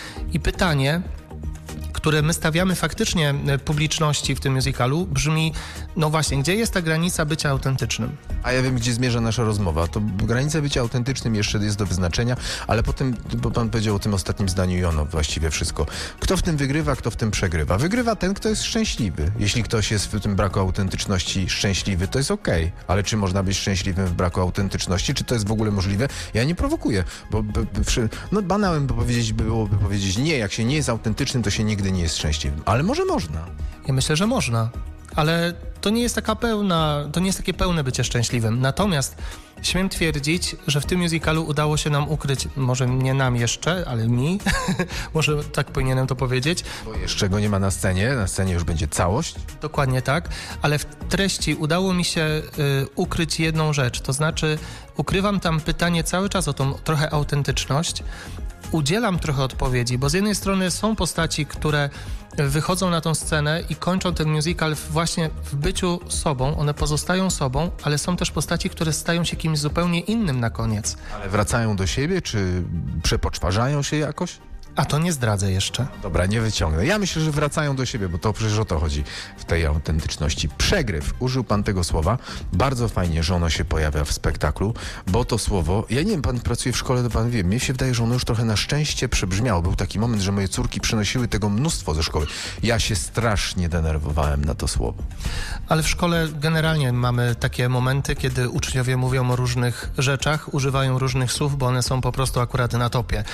I pytanie, które my stawiamy faktycznie publiczności w tym musicalu, brzmi, no właśnie, gdzie jest ta granica bycia autentycznym? A ja wiem, gdzie zmierza nasza rozmowa. To granica bycia autentycznym jeszcze jest do wyznaczenia, ale potem, bo pan powiedział o tym ostatnim zdaniu i ono właściwie wszystko. Kto w tym wygrywa, kto w tym przegrywa? Wygrywa ten, kto jest szczęśliwy. Jeśli ktoś jest w tym braku autentyczności szczęśliwy, to jest okej. Okay. Ale czy można być szczęśliwym w braku autentyczności? Czy to jest w ogóle możliwe? Ja nie prowokuję, bo b, b, przy, no banałem by powiedzieć, by byłoby powiedzieć nie, jak się nie jest autentycznym, to się nigdy nie jest szczęśliwym. Ale może można. Ja myślę, że można. Ale to nie jest taka pełna, to nie jest takie pełne bycie szczęśliwym. Natomiast śmiem twierdzić, że w tym musicalu udało się nam ukryć, może nie nam jeszcze, ale mi, może tak powinienem to powiedzieć. Bo jeszcze go nie ma na scenie, na scenie już będzie całość. Dokładnie tak, ale w treści udało mi się y, ukryć jedną rzecz, to znaczy ukrywam tam pytanie cały czas o tą trochę autentyczność. Udzielam trochę odpowiedzi, bo z jednej strony są postaci, które wychodzą na tą scenę i kończą ten musical właśnie w byciu sobą, one pozostają sobą, ale są też postaci, które stają się kimś zupełnie innym na koniec. Ale wracają do siebie, czy przepoczwarzają się jakoś? A to nie zdradzę jeszcze. Dobra, nie wyciągnę. Ja myślę, że wracają do siebie, bo to przecież o to chodzi w tej autentyczności. Przegryw. Użył pan tego słowa. Bardzo fajnie, że ono się pojawia w spektaklu, bo to słowo, ja nie wiem, pan pracuje w szkole, to pan wie, mnie się wydaje, że ono już trochę na szczęście przebrzmiało. Był taki moment, że moje córki przynosiły tego mnóstwo ze szkoły. Ja się strasznie denerwowałem na to słowo. Ale w szkole generalnie mamy takie momenty, kiedy uczniowie mówią o różnych rzeczach, używają różnych słów, bo one są po prostu akurat na topie.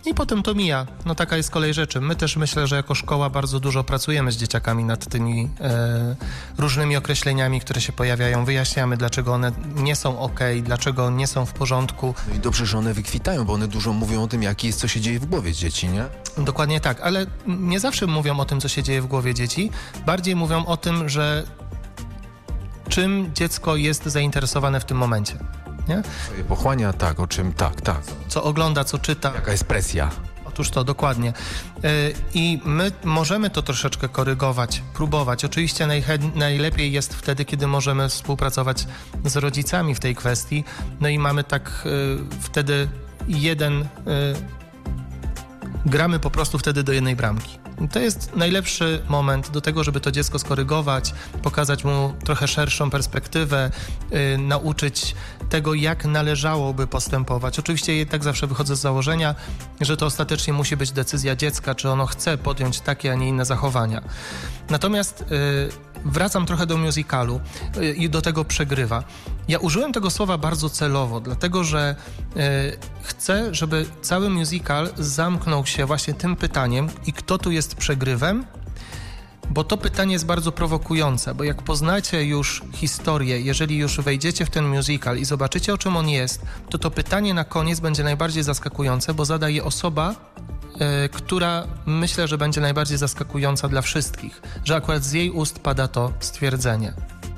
I potem to mija. No taka jest kolej rzeczy. My też myślę, że jako szkoła bardzo dużo pracujemy z dzieciakami nad tymi e, różnymi określeniami, które się pojawiają. Wyjaśniamy, dlaczego one nie są okej, dlaczego nie są w porządku. No i dobrze, że one wykwitają, bo one dużo mówią o tym, jaki jest, co się dzieje w głowie dzieci, nie? Dokładnie tak, ale nie zawsze mówią o tym, co się dzieje w głowie dzieci. Bardziej mówią o tym, że czym dziecko jest zainteresowane w tym momencie. Nie? Co je pochłania, tak, o czym, tak, tak. Co ogląda, co czyta. Jaka jest presja. Otóż to, dokładnie. Yy, I my możemy to troszeczkę korygować, próbować. Oczywiście najchę- najlepiej jest wtedy, kiedy możemy współpracować z rodzicami w tej kwestii. No i mamy tak yy, wtedy jeden... Yy, gramy po prostu wtedy do jednej bramki. To jest najlepszy moment do tego, żeby to dziecko skorygować, pokazać mu trochę szerszą perspektywę, yy, nauczyć tego, jak należałoby postępować. Oczywiście ja tak zawsze wychodzę z założenia, że to ostatecznie musi być decyzja dziecka, czy ono chce podjąć takie, a nie inne zachowania. Natomiast yy, wracam trochę do musicalu yy, i do tego przegrywa. Ja użyłem tego słowa bardzo celowo, dlatego że yy, chcę, żeby cały musical zamknął się właśnie tym pytaniem i kto tu jest przegrywem, bo to pytanie jest bardzo prowokujące, bo jak poznacie już historię, jeżeli już wejdziecie w ten musical i zobaczycie, o czym on jest, to to pytanie na koniec będzie najbardziej zaskakujące, bo zada je osoba, yy, która myślę, że będzie najbardziej zaskakująca dla wszystkich, że akurat z jej ust pada to stwierdzenie.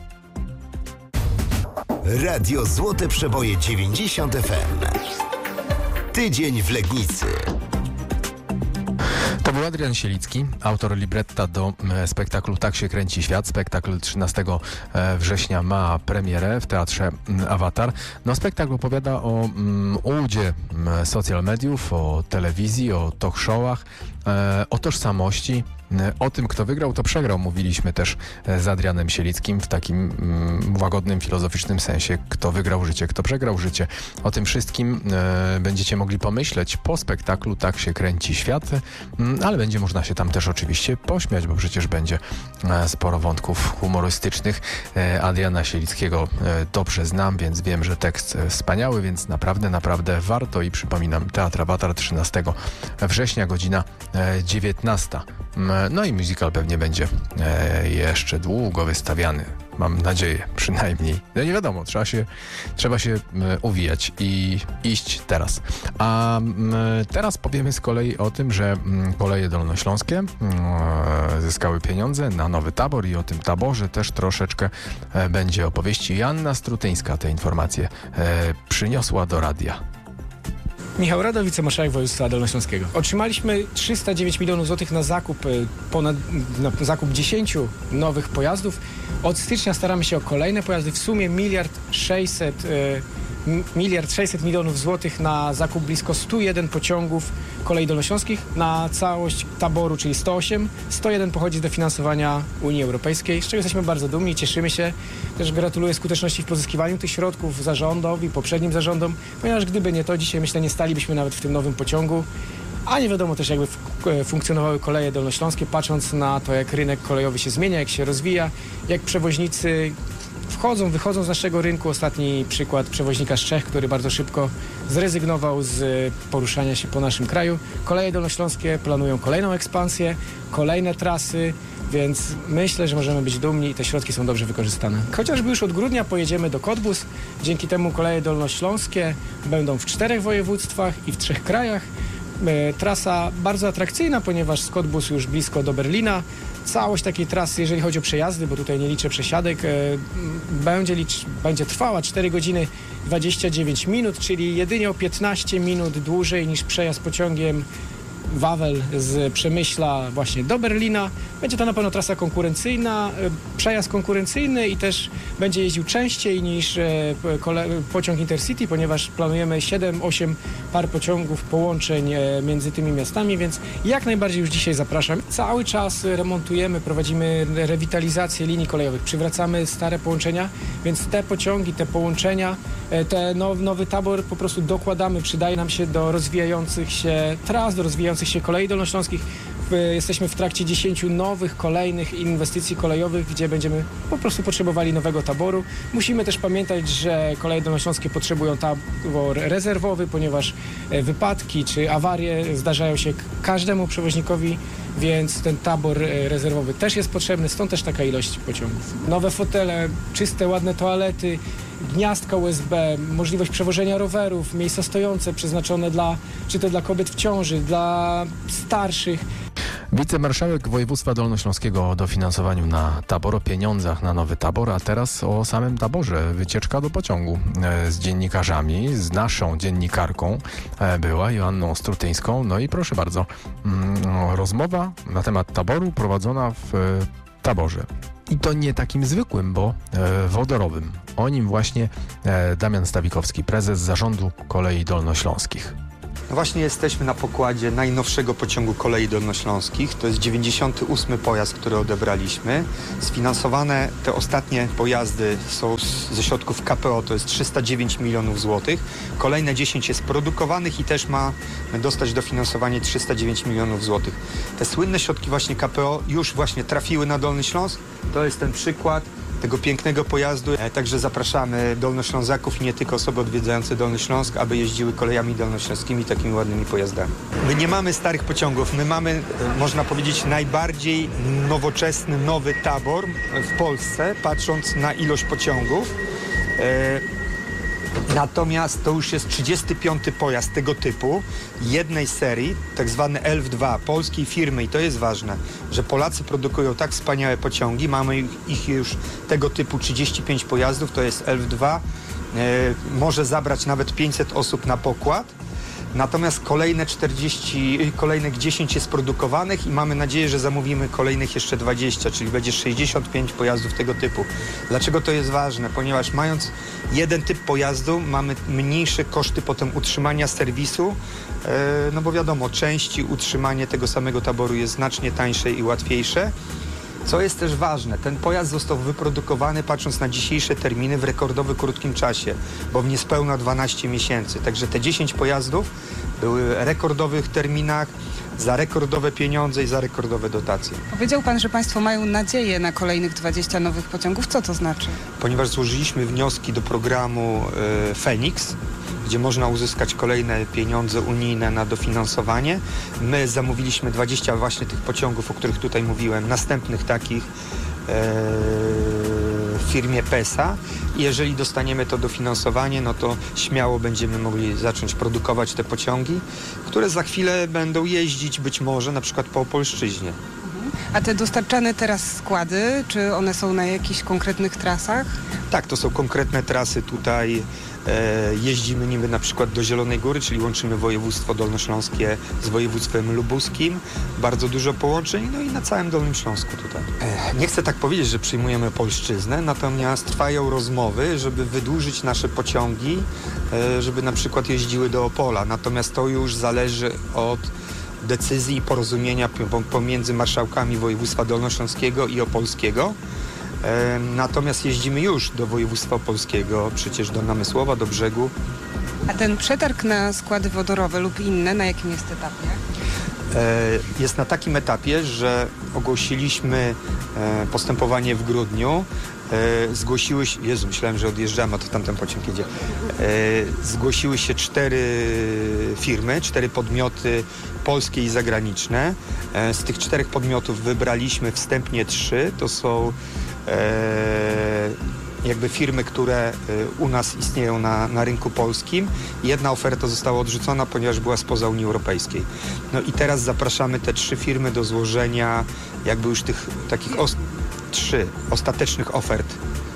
Radio Złote Przeboje dziewięćdziesiąt F M. Tydzień w Legnicy. To był Adrian Sielicki, autor libretta do e, spektaklu Tak się kręci świat. Spektakl trzynastego września ma premierę w Teatrze Awatar. No, spektakl opowiada o mm, ułudzie social mediów, o telewizji, o talk showach, e, o tożsamości. O tym, kto wygrał, to przegrał. Mówiliśmy też z Adrianem Sielickim w takim mm, łagodnym, filozoficznym sensie. Kto wygrał życie, kto przegrał życie. O tym wszystkim e, będziecie mogli pomyśleć po spektaklu Tak się kręci świat, mm, ale będzie można się tam też oczywiście pośmiać, bo przecież będzie e, sporo wątków humorystycznych. E, Adriana Sielickiego e, dobrze znam, więc wiem, że tekst e, wspaniały, więc naprawdę, naprawdę warto. I przypominam, Teatr Awatar trzynastego września, godzina e, dziewiętnasta. No i musical pewnie będzie e, jeszcze długo wystawiany. Mam nadzieję, przynajmniej. No nie wiadomo, trzeba się, trzeba się e, uwijać i iść teraz. A m, teraz powiemy z kolei o tym, że m, Koleje Dolnośląskie m, zyskały pieniądze na nowy tabor i o tym taborze też troszeczkę e, będzie opowieści. Joanna Strutyńska te informacje e, przyniosła do radia. Michał Rado, wicemarszałek województwa dolnośląskiego. Otrzymaliśmy trzysta dziewięć milionów złotych na zakup, ponad, na zakup dziesięciu nowych pojazdów. Od stycznia staramy się o kolejne pojazdy. W sumie miliard sześćset, miliard sześćset milionów złotych na zakup blisko stu jeden pociągów kolei dolnośląskich. Na całość taboru, czyli sto osiem. sto jeden pochodzi z dofinansowania Unii Europejskiej, z czego jesteśmy bardzo dumni i cieszymy się. Też gratuluję skuteczności w pozyskiwaniu tych środków zarządowi, poprzednim zarządom, ponieważ gdyby nie to, dzisiaj myślę, nie stalibyśmy nawet w tym nowym pociągu. A nie wiadomo też, jakby funkcjonowały koleje dolnośląskie, patrząc na to, jak rynek kolejowy się zmienia, jak się rozwija, jak przewoźnicy wchodzą, wychodzą z naszego rynku. Ostatni przykład przewoźnika z Czech, który bardzo szybko zrezygnował z poruszania się po naszym kraju. Koleje dolnośląskie planują kolejną ekspansję, kolejne trasy, więc myślę, że możemy być dumni i te środki są dobrze wykorzystane. Chociażby już od grudnia pojedziemy do Cottbus. Dzięki temu koleje dolnośląskie będą w czterech województwach i w trzech krajach. Trasa bardzo atrakcyjna, ponieważ z Cottbusu już blisko do Berlina. Całość takiej trasy, jeżeli chodzi o przejazdy, bo tutaj nie liczę przesiadek, będzie, licz, będzie trwała cztery godziny dwadzieścia dziewięć minut, czyli jedynie o piętnaście minut dłużej niż przejazd pociągiem Wawel z Przemyśla właśnie do Berlina. Będzie to na pewno trasa konkurencyjna, przejazd konkurencyjny i też będzie jeździł częściej niż pociąg Intercity, ponieważ planujemy siedem osiem par pociągów, połączeń między tymi miastami, więc jak najbardziej już dzisiaj zapraszam. Cały czas remontujemy, prowadzimy rewitalizację linii kolejowych, przywracamy stare połączenia, więc te pociągi, te połączenia, ten nowy tabor po prostu dokładamy, przydaje nam się do rozwijających się tras, do rozwijających się kolei dolnośląskich. jesteśmy w trakcie dziesięciu nowych, kolejnych inwestycji kolejowych, gdzie będziemy po prostu potrzebowali nowego taboru. Musimy też pamiętać, że Koleje Dolnośląskie potrzebują tabor rezerwowy, ponieważ wypadki czy awarie zdarzają się każdemu przewoźnikowi, więc ten tabor rezerwowy też jest potrzebny, stąd też taka ilość pociągów. Nowe fotele, czyste, ładne toalety, gniazdka U S B, możliwość przewożenia rowerów, miejsca stojące przeznaczone dla, czy to dla kobiet w ciąży, dla starszych. Wicemarszałek województwa dolnośląskiego o dofinansowaniu na tabor, o pieniądzach na nowy tabor, a teraz o samym taborze. Wycieczka do pociągu z dziennikarzami, z naszą dziennikarką była, Joanną Strutyńską. No i proszę bardzo, rozmowa na temat taboru prowadzona w taborze. I to nie takim zwykłym, bo e, wodorowym. O nim właśnie e, Damian Stawikowski, prezes Zarządu Kolei Dolnośląskich. No właśnie jesteśmy na pokładzie najnowszego pociągu Kolei Dolnośląskich. To jest dziewięćdziesiąty ósmy pojazd, który odebraliśmy. Sfinansowane te ostatnie pojazdy są z, ze środków K P O, to jest trzysta dziewięć milionów złotych. Kolejne dziesięć jest produkowanych i też ma dostać dofinansowanie trzysta dziewięć milionów złotych. Te słynne środki właśnie K P O już właśnie trafiły na Dolny Śląsk. To jest ten przykład tego pięknego pojazdu. Także zapraszamy Dolnoślązaków i nie tylko osoby odwiedzające Dolny Śląsk, aby jeździły kolejami dolnośląskimi takimi ładnymi pojazdami. My nie mamy starych pociągów, my mamy, można powiedzieć, najbardziej nowoczesny, nowy tabor w Polsce, patrząc na ilość pociągów. Natomiast to już jest trzydziesty piąty pojazd tego typu, jednej serii, tak zwany L F dwa, polskiej firmy, i to jest ważne, że Polacy produkują tak wspaniałe pociągi, mamy ich już tego typu trzydzieści pięć pojazdów, to jest L F dwa, e, może zabrać nawet pięćset osób na pokład. Natomiast kolejne czterdzieści, kolejnych dziesięć jest produkowanych i mamy nadzieję, że zamówimy kolejnych jeszcze dwadzieścia, czyli będzie sześćdziesiąt pięć pojazdów tego typu. Dlaczego to jest ważne? Ponieważ mając jeden typ pojazdu, mamy mniejsze koszty potem utrzymania serwisu, no bo wiadomo, części, utrzymanie tego samego taboru jest znacznie tańsze i łatwiejsze. Co jest też ważne, ten pojazd został wyprodukowany, patrząc na dzisiejsze terminy, w rekordowo krótkim czasie, bo w niespełna dwanaście miesięcy. Także te dziesięć pojazdów były w rekordowych terminach, za rekordowe pieniądze i za rekordowe dotacje. Powiedział pan, że państwo mają nadzieję na kolejnych dwadzieścia nowych pociągów. Co to znaczy? Ponieważ złożyliśmy wnioski do programu y, Feniks, gdzie można uzyskać kolejne pieniądze unijne na dofinansowanie. My zamówiliśmy dwadzieścia właśnie tych pociągów, o których tutaj mówiłem, następnych takich e, w firmie PESA. I jeżeli dostaniemy to dofinansowanie, no to śmiało będziemy mogli zacząć produkować te pociągi, które za chwilę będą jeździć być może na przykład po Opolszczyźnie. A te dostarczane teraz składy, czy one są na jakichś konkretnych trasach? Tak, to są konkretne trasy tutaj. E, jeździmy niby na przykład do Zielonej Góry, czyli łączymy województwo dolnośląskie z województwem lubuskim. Bardzo dużo połączeń, no i na całym Dolnym Śląsku tutaj. E, nie chcę tak powiedzieć, że przyjmujemy Opolszczyznę, natomiast trwają rozmowy, żeby wydłużyć nasze pociągi, e, żeby na przykład jeździły do Opola. Natomiast to już zależy od decyzji i porozumienia pomiędzy marszałkami województwa dolnośląskiego i opolskiego. E, natomiast jeździmy już do województwa opolskiego, przecież do Namysłowa, do Brzegu. A ten przetarg na składy wodorowe lub inne, na jakim jest etapie? E, jest na takim etapie, że ogłosiliśmy e, postępowanie w grudniu. E, zgłosiły się, Jezu, myślałem, że odjeżdżamy, a to tamten pociąg jedzie. E, zgłosiły się cztery firmy, cztery podmioty polskie i zagraniczne. E, z tych czterech podmiotów wybraliśmy wstępnie trzy. To są e, jakby firmy, które u nas istnieją na, na rynku polskim. Jedna oferta została odrzucona, ponieważ była spoza Unii Europejskiej. No i teraz zapraszamy te trzy firmy do złożenia jakby już tych takich os- trzy ostatecznych ofert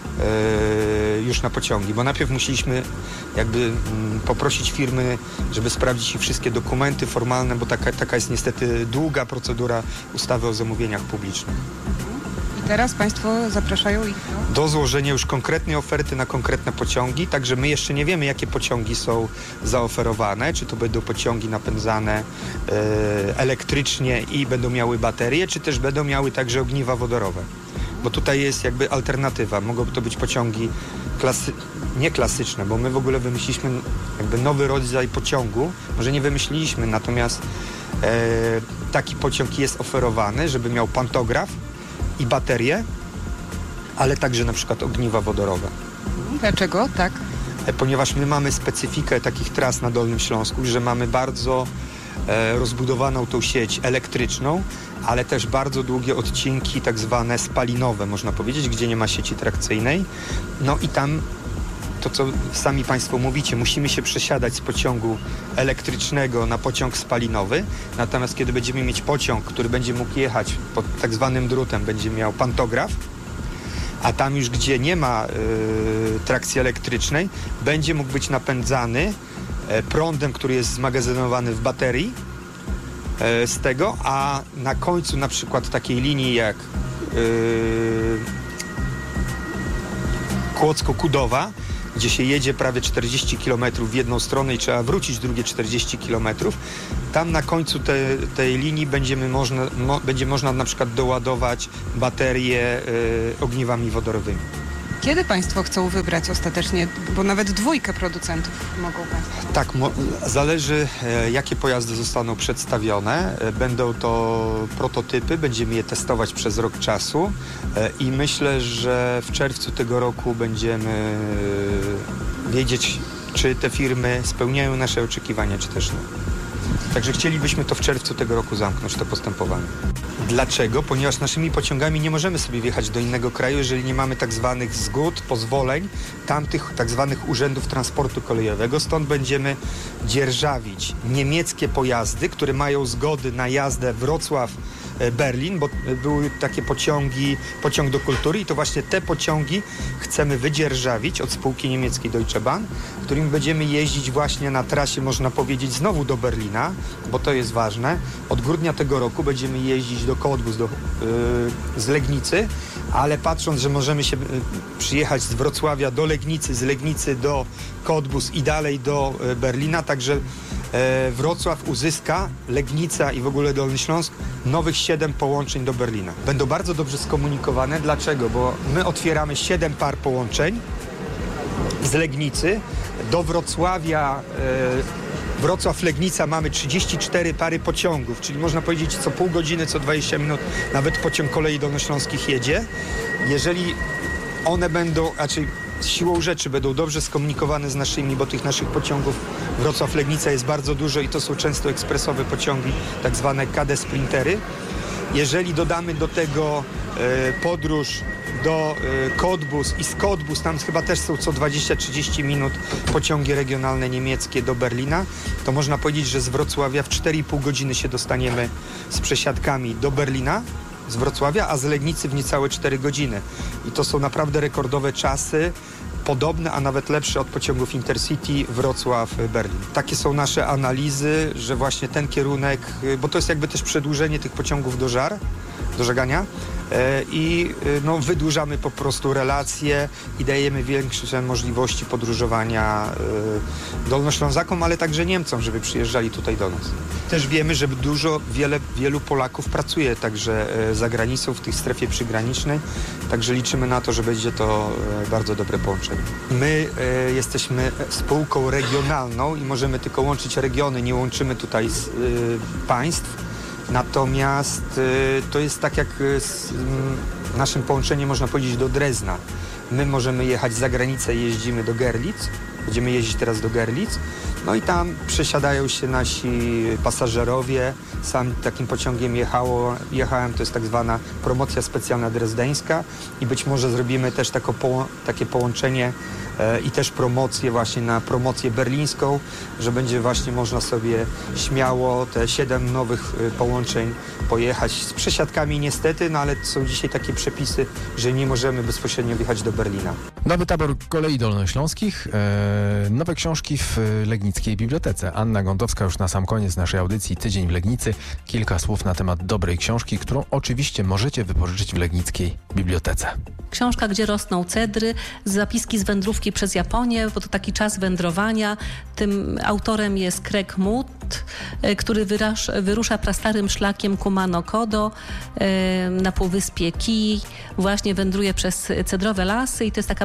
yy, już na pociągi, bo najpierw musieliśmy jakby mm, poprosić firmy, żeby sprawdzić ich wszystkie dokumenty formalne, bo taka, taka jest niestety długa procedura ustawy o zamówieniach publicznych. Teraz państwo zapraszają ich do... do złożenia już konkretnej oferty na konkretne pociągi, także my jeszcze nie wiemy, jakie pociągi są zaoferowane, czy to będą pociągi napędzane e, elektrycznie i będą miały baterie, czy też będą miały także ogniwa wodorowe. Bo tutaj jest jakby alternatywa. Mogą to być pociągi klasy... nie klasyczne, bo my w ogóle wymyśliliśmy jakby nowy rodzaj pociągu. Może nie wymyśliliśmy, natomiast taki pociąg jest oferowany, żeby miał pantograf i baterię, ale także na przykład ogniwa wodorowe. Dlaczego? Tak. Ponieważ my mamy specyfikę takich tras na Dolnym Śląsku, że mamy bardzo e, rozbudowaną tą sieć elektryczną, ale też bardzo długie odcinki tak zwane spalinowe, można powiedzieć, gdzie nie ma sieci trakcyjnej. No i tam to, co sami Państwo mówicie, musimy się przesiadać z pociągu elektrycznego na pociąg spalinowy, natomiast kiedy będziemy mieć pociąg, który będzie mógł jechać pod tak zwanym drutem, będzie miał pantograf, a tam już, gdzie nie ma y, trakcji elektrycznej, będzie mógł być napędzany y, prądem, który jest zmagazynowany w baterii y, z tego, a na końcu na przykład takiej linii jak y, Kłodzko-Kudowa, gdzie się jedzie prawie czterdzieści kilometrów w jedną stronę i trzeba wrócić drugie czterdzieści kilometrów, tam na końcu te, tej linii będziemy można, mo, będzie można na przykład doładować baterie y, ogniwami wodorowymi. Kiedy Państwo chcą wybrać ostatecznie, bo nawet dwójkę producentów mogą Państwo? Tak, mo- zależy e, jakie pojazdy zostaną przedstawione. E, będą to prototypy, będziemy je testować przez rok czasu e, i myślę, że w czerwcu tego roku będziemy e, wiedzieć, czy te firmy spełniają nasze oczekiwania, czy też nie. Także chcielibyśmy to w czerwcu tego roku zamknąć, to postępowanie. Dlaczego? Ponieważ naszymi pociągami nie możemy sobie wjechać do innego kraju, jeżeli nie mamy tak zwanych zgód, pozwoleń, tamtych tak zwanych urzędów transportu kolejowego. Stąd będziemy dzierżawić niemieckie pojazdy, które mają zgody na jazdę Wrocław-Berlin, bo były takie pociągi, pociąg do kultury i to właśnie te pociągi chcemy wydzierżawić od spółki niemieckiej Deutsche Bahn, którym będziemy jeździć właśnie na trasie, można powiedzieć, znowu do Berlina, bo to jest ważne. Od grudnia tego roku będziemy jeździć do Cottbus, do, yy, z Legnicy, ale patrząc, że możemy się yy, przyjechać z Wrocławia do Legnicy, z Legnicy do Cottbus i dalej do yy, Berlina, także yy, Wrocław uzyska, Legnica i w ogóle Dolny Śląsk, nowych siedem połączeń do Berlina. Będą bardzo dobrze skomunikowane. Dlaczego? Bo my otwieramy siedem par połączeń z Legnicy do Wrocławia, yy, Wrocław-Legnica mamy trzydzieści cztery pary pociągów, czyli można powiedzieć co pół godziny, co dwadzieścia minut nawet pociąg kolei dolnośląskich jedzie. Jeżeli one będą, raczej siłą rzeczy będą dobrze skomunikowane z naszymi, bo tych naszych pociągów Wrocław-Legnica jest bardzo dużo i to są często ekspresowe pociągi, tak zwane K D Sprintery. Jeżeli dodamy do tego e, podróż do e, Cottbus i z Cottbus, tam chyba też są co dwadzieścia trzydzieści minut pociągi regionalne niemieckie do Berlina, to można powiedzieć, że z Wrocławia w cztery i pół godziny się dostaniemy z przesiadkami do Berlina z Wrocławia, a z Legnicy w niecałe cztery godziny. I to są naprawdę rekordowe czasy, podobne, a nawet lepsze od pociągów Intercity Wrocław-Berlin. Takie są nasze analizy, że właśnie ten kierunek, bo to jest jakby też przedłużenie tych pociągów do Żar, do Żegania i no, wydłużamy po prostu relacje i dajemy większe możliwości podróżowania Dolnoślązakom, ale także Niemcom, żeby przyjeżdżali tutaj do nas. Też wiemy, że dużo, wiele, wielu Polaków pracuje także za granicą, w tej strefie przygranicznej, także liczymy na to, że będzie to bardzo dobre połączenie. My e, jesteśmy spółką regionalną i możemy tylko łączyć regiony, nie łączymy tutaj z, e, państw. Natomiast y, to jest tak jak z y, naszym połączeniem, można powiedzieć, do Drezna. My możemy jechać za granicę, jeździmy do Görlitz, będziemy jeździć teraz do Görlitz, no i tam przesiadają się nasi pasażerowie. Sam takim pociągiem jechało, jechałem, to jest tak zwana promocja specjalna drezdeńska i być może zrobimy też tako poło- takie połączenie e, i też promocję właśnie na promocję berlińską, że będzie właśnie można sobie śmiało te siedem nowych e, połączeń pojechać z przesiadkami niestety, no ale są dzisiaj takie przepisy, że nie możemy bezpośrednio wjechać do Berlina. Nowy tabor kolei dolnośląskich, e, nowe książki w Legnickiej Bibliotece. Anna Gądowska już na sam koniec naszej audycji Tydzień w Legnicy. Kilka słów na temat dobrej książki, którą oczywiście możecie wypożyczyć w Legnickiej Bibliotece. Książka, gdzie rosną cedry, zapiski z wędrówki przez Japonię, bo to taki czas wędrowania. Tym autorem jest Craig Mood, który wyrasz, wyrusza prastarym szlakiem Kumano Kodo na półwyspie Kii. Właśnie wędruje przez cedrowe lasy i to jest taka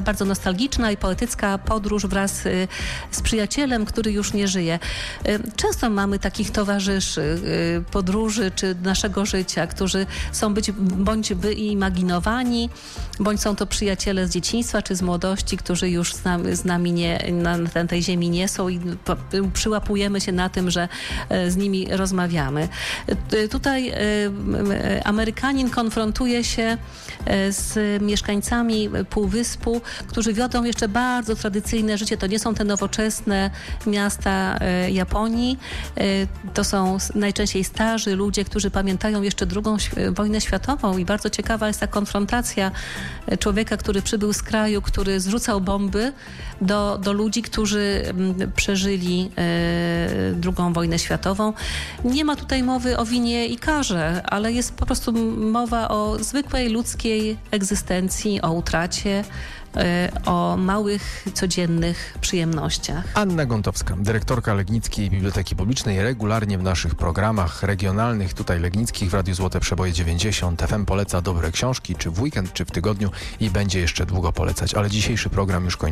bardzo nostalgiczna i poetycka podróż wraz y, z przyjacielem, który już nie żyje. Y, często mamy takich towarzyszy y, podróży czy naszego życia, którzy są być bądź wyimaginowani, bądź są to przyjaciele z dzieciństwa czy z młodości, którzy już z nami, z nami nie, na, na tej ziemi nie są i po, przyłapujemy się na tym, że y, z nimi rozmawiamy. Y, tutaj y, y, Amerykanin konfrontuje się z mieszkańcami Półwyspu, którzy wiodą jeszcze bardzo tradycyjne życie. To nie są te nowoczesne miasta e, Japonii. E, to są najczęściej starzy ludzie, którzy pamiętają jeszcze drugą wojnę światową i bardzo ciekawa jest ta konfrontacja człowieka, który przybył z kraju, który zrzucał bomby do, do ludzi, którzy m, przeżyli e, drugą wojnę światową. Nie ma tutaj mowy o winie i karze, ale jest po prostu mowa o zwykłej ludzkiej egzystencji, o utracie, o małych, codziennych przyjemnościach. Anna Gontowska, dyrektorka Legnickiej Biblioteki Publicznej, regularnie w naszych programach regionalnych, tutaj legnickich w Radiu Złote Przeboje dziewięćdziesiąt F M poleca dobre książki, czy w weekend, czy w tygodniu i będzie jeszcze długo polecać. Ale dzisiejszy program już kończy.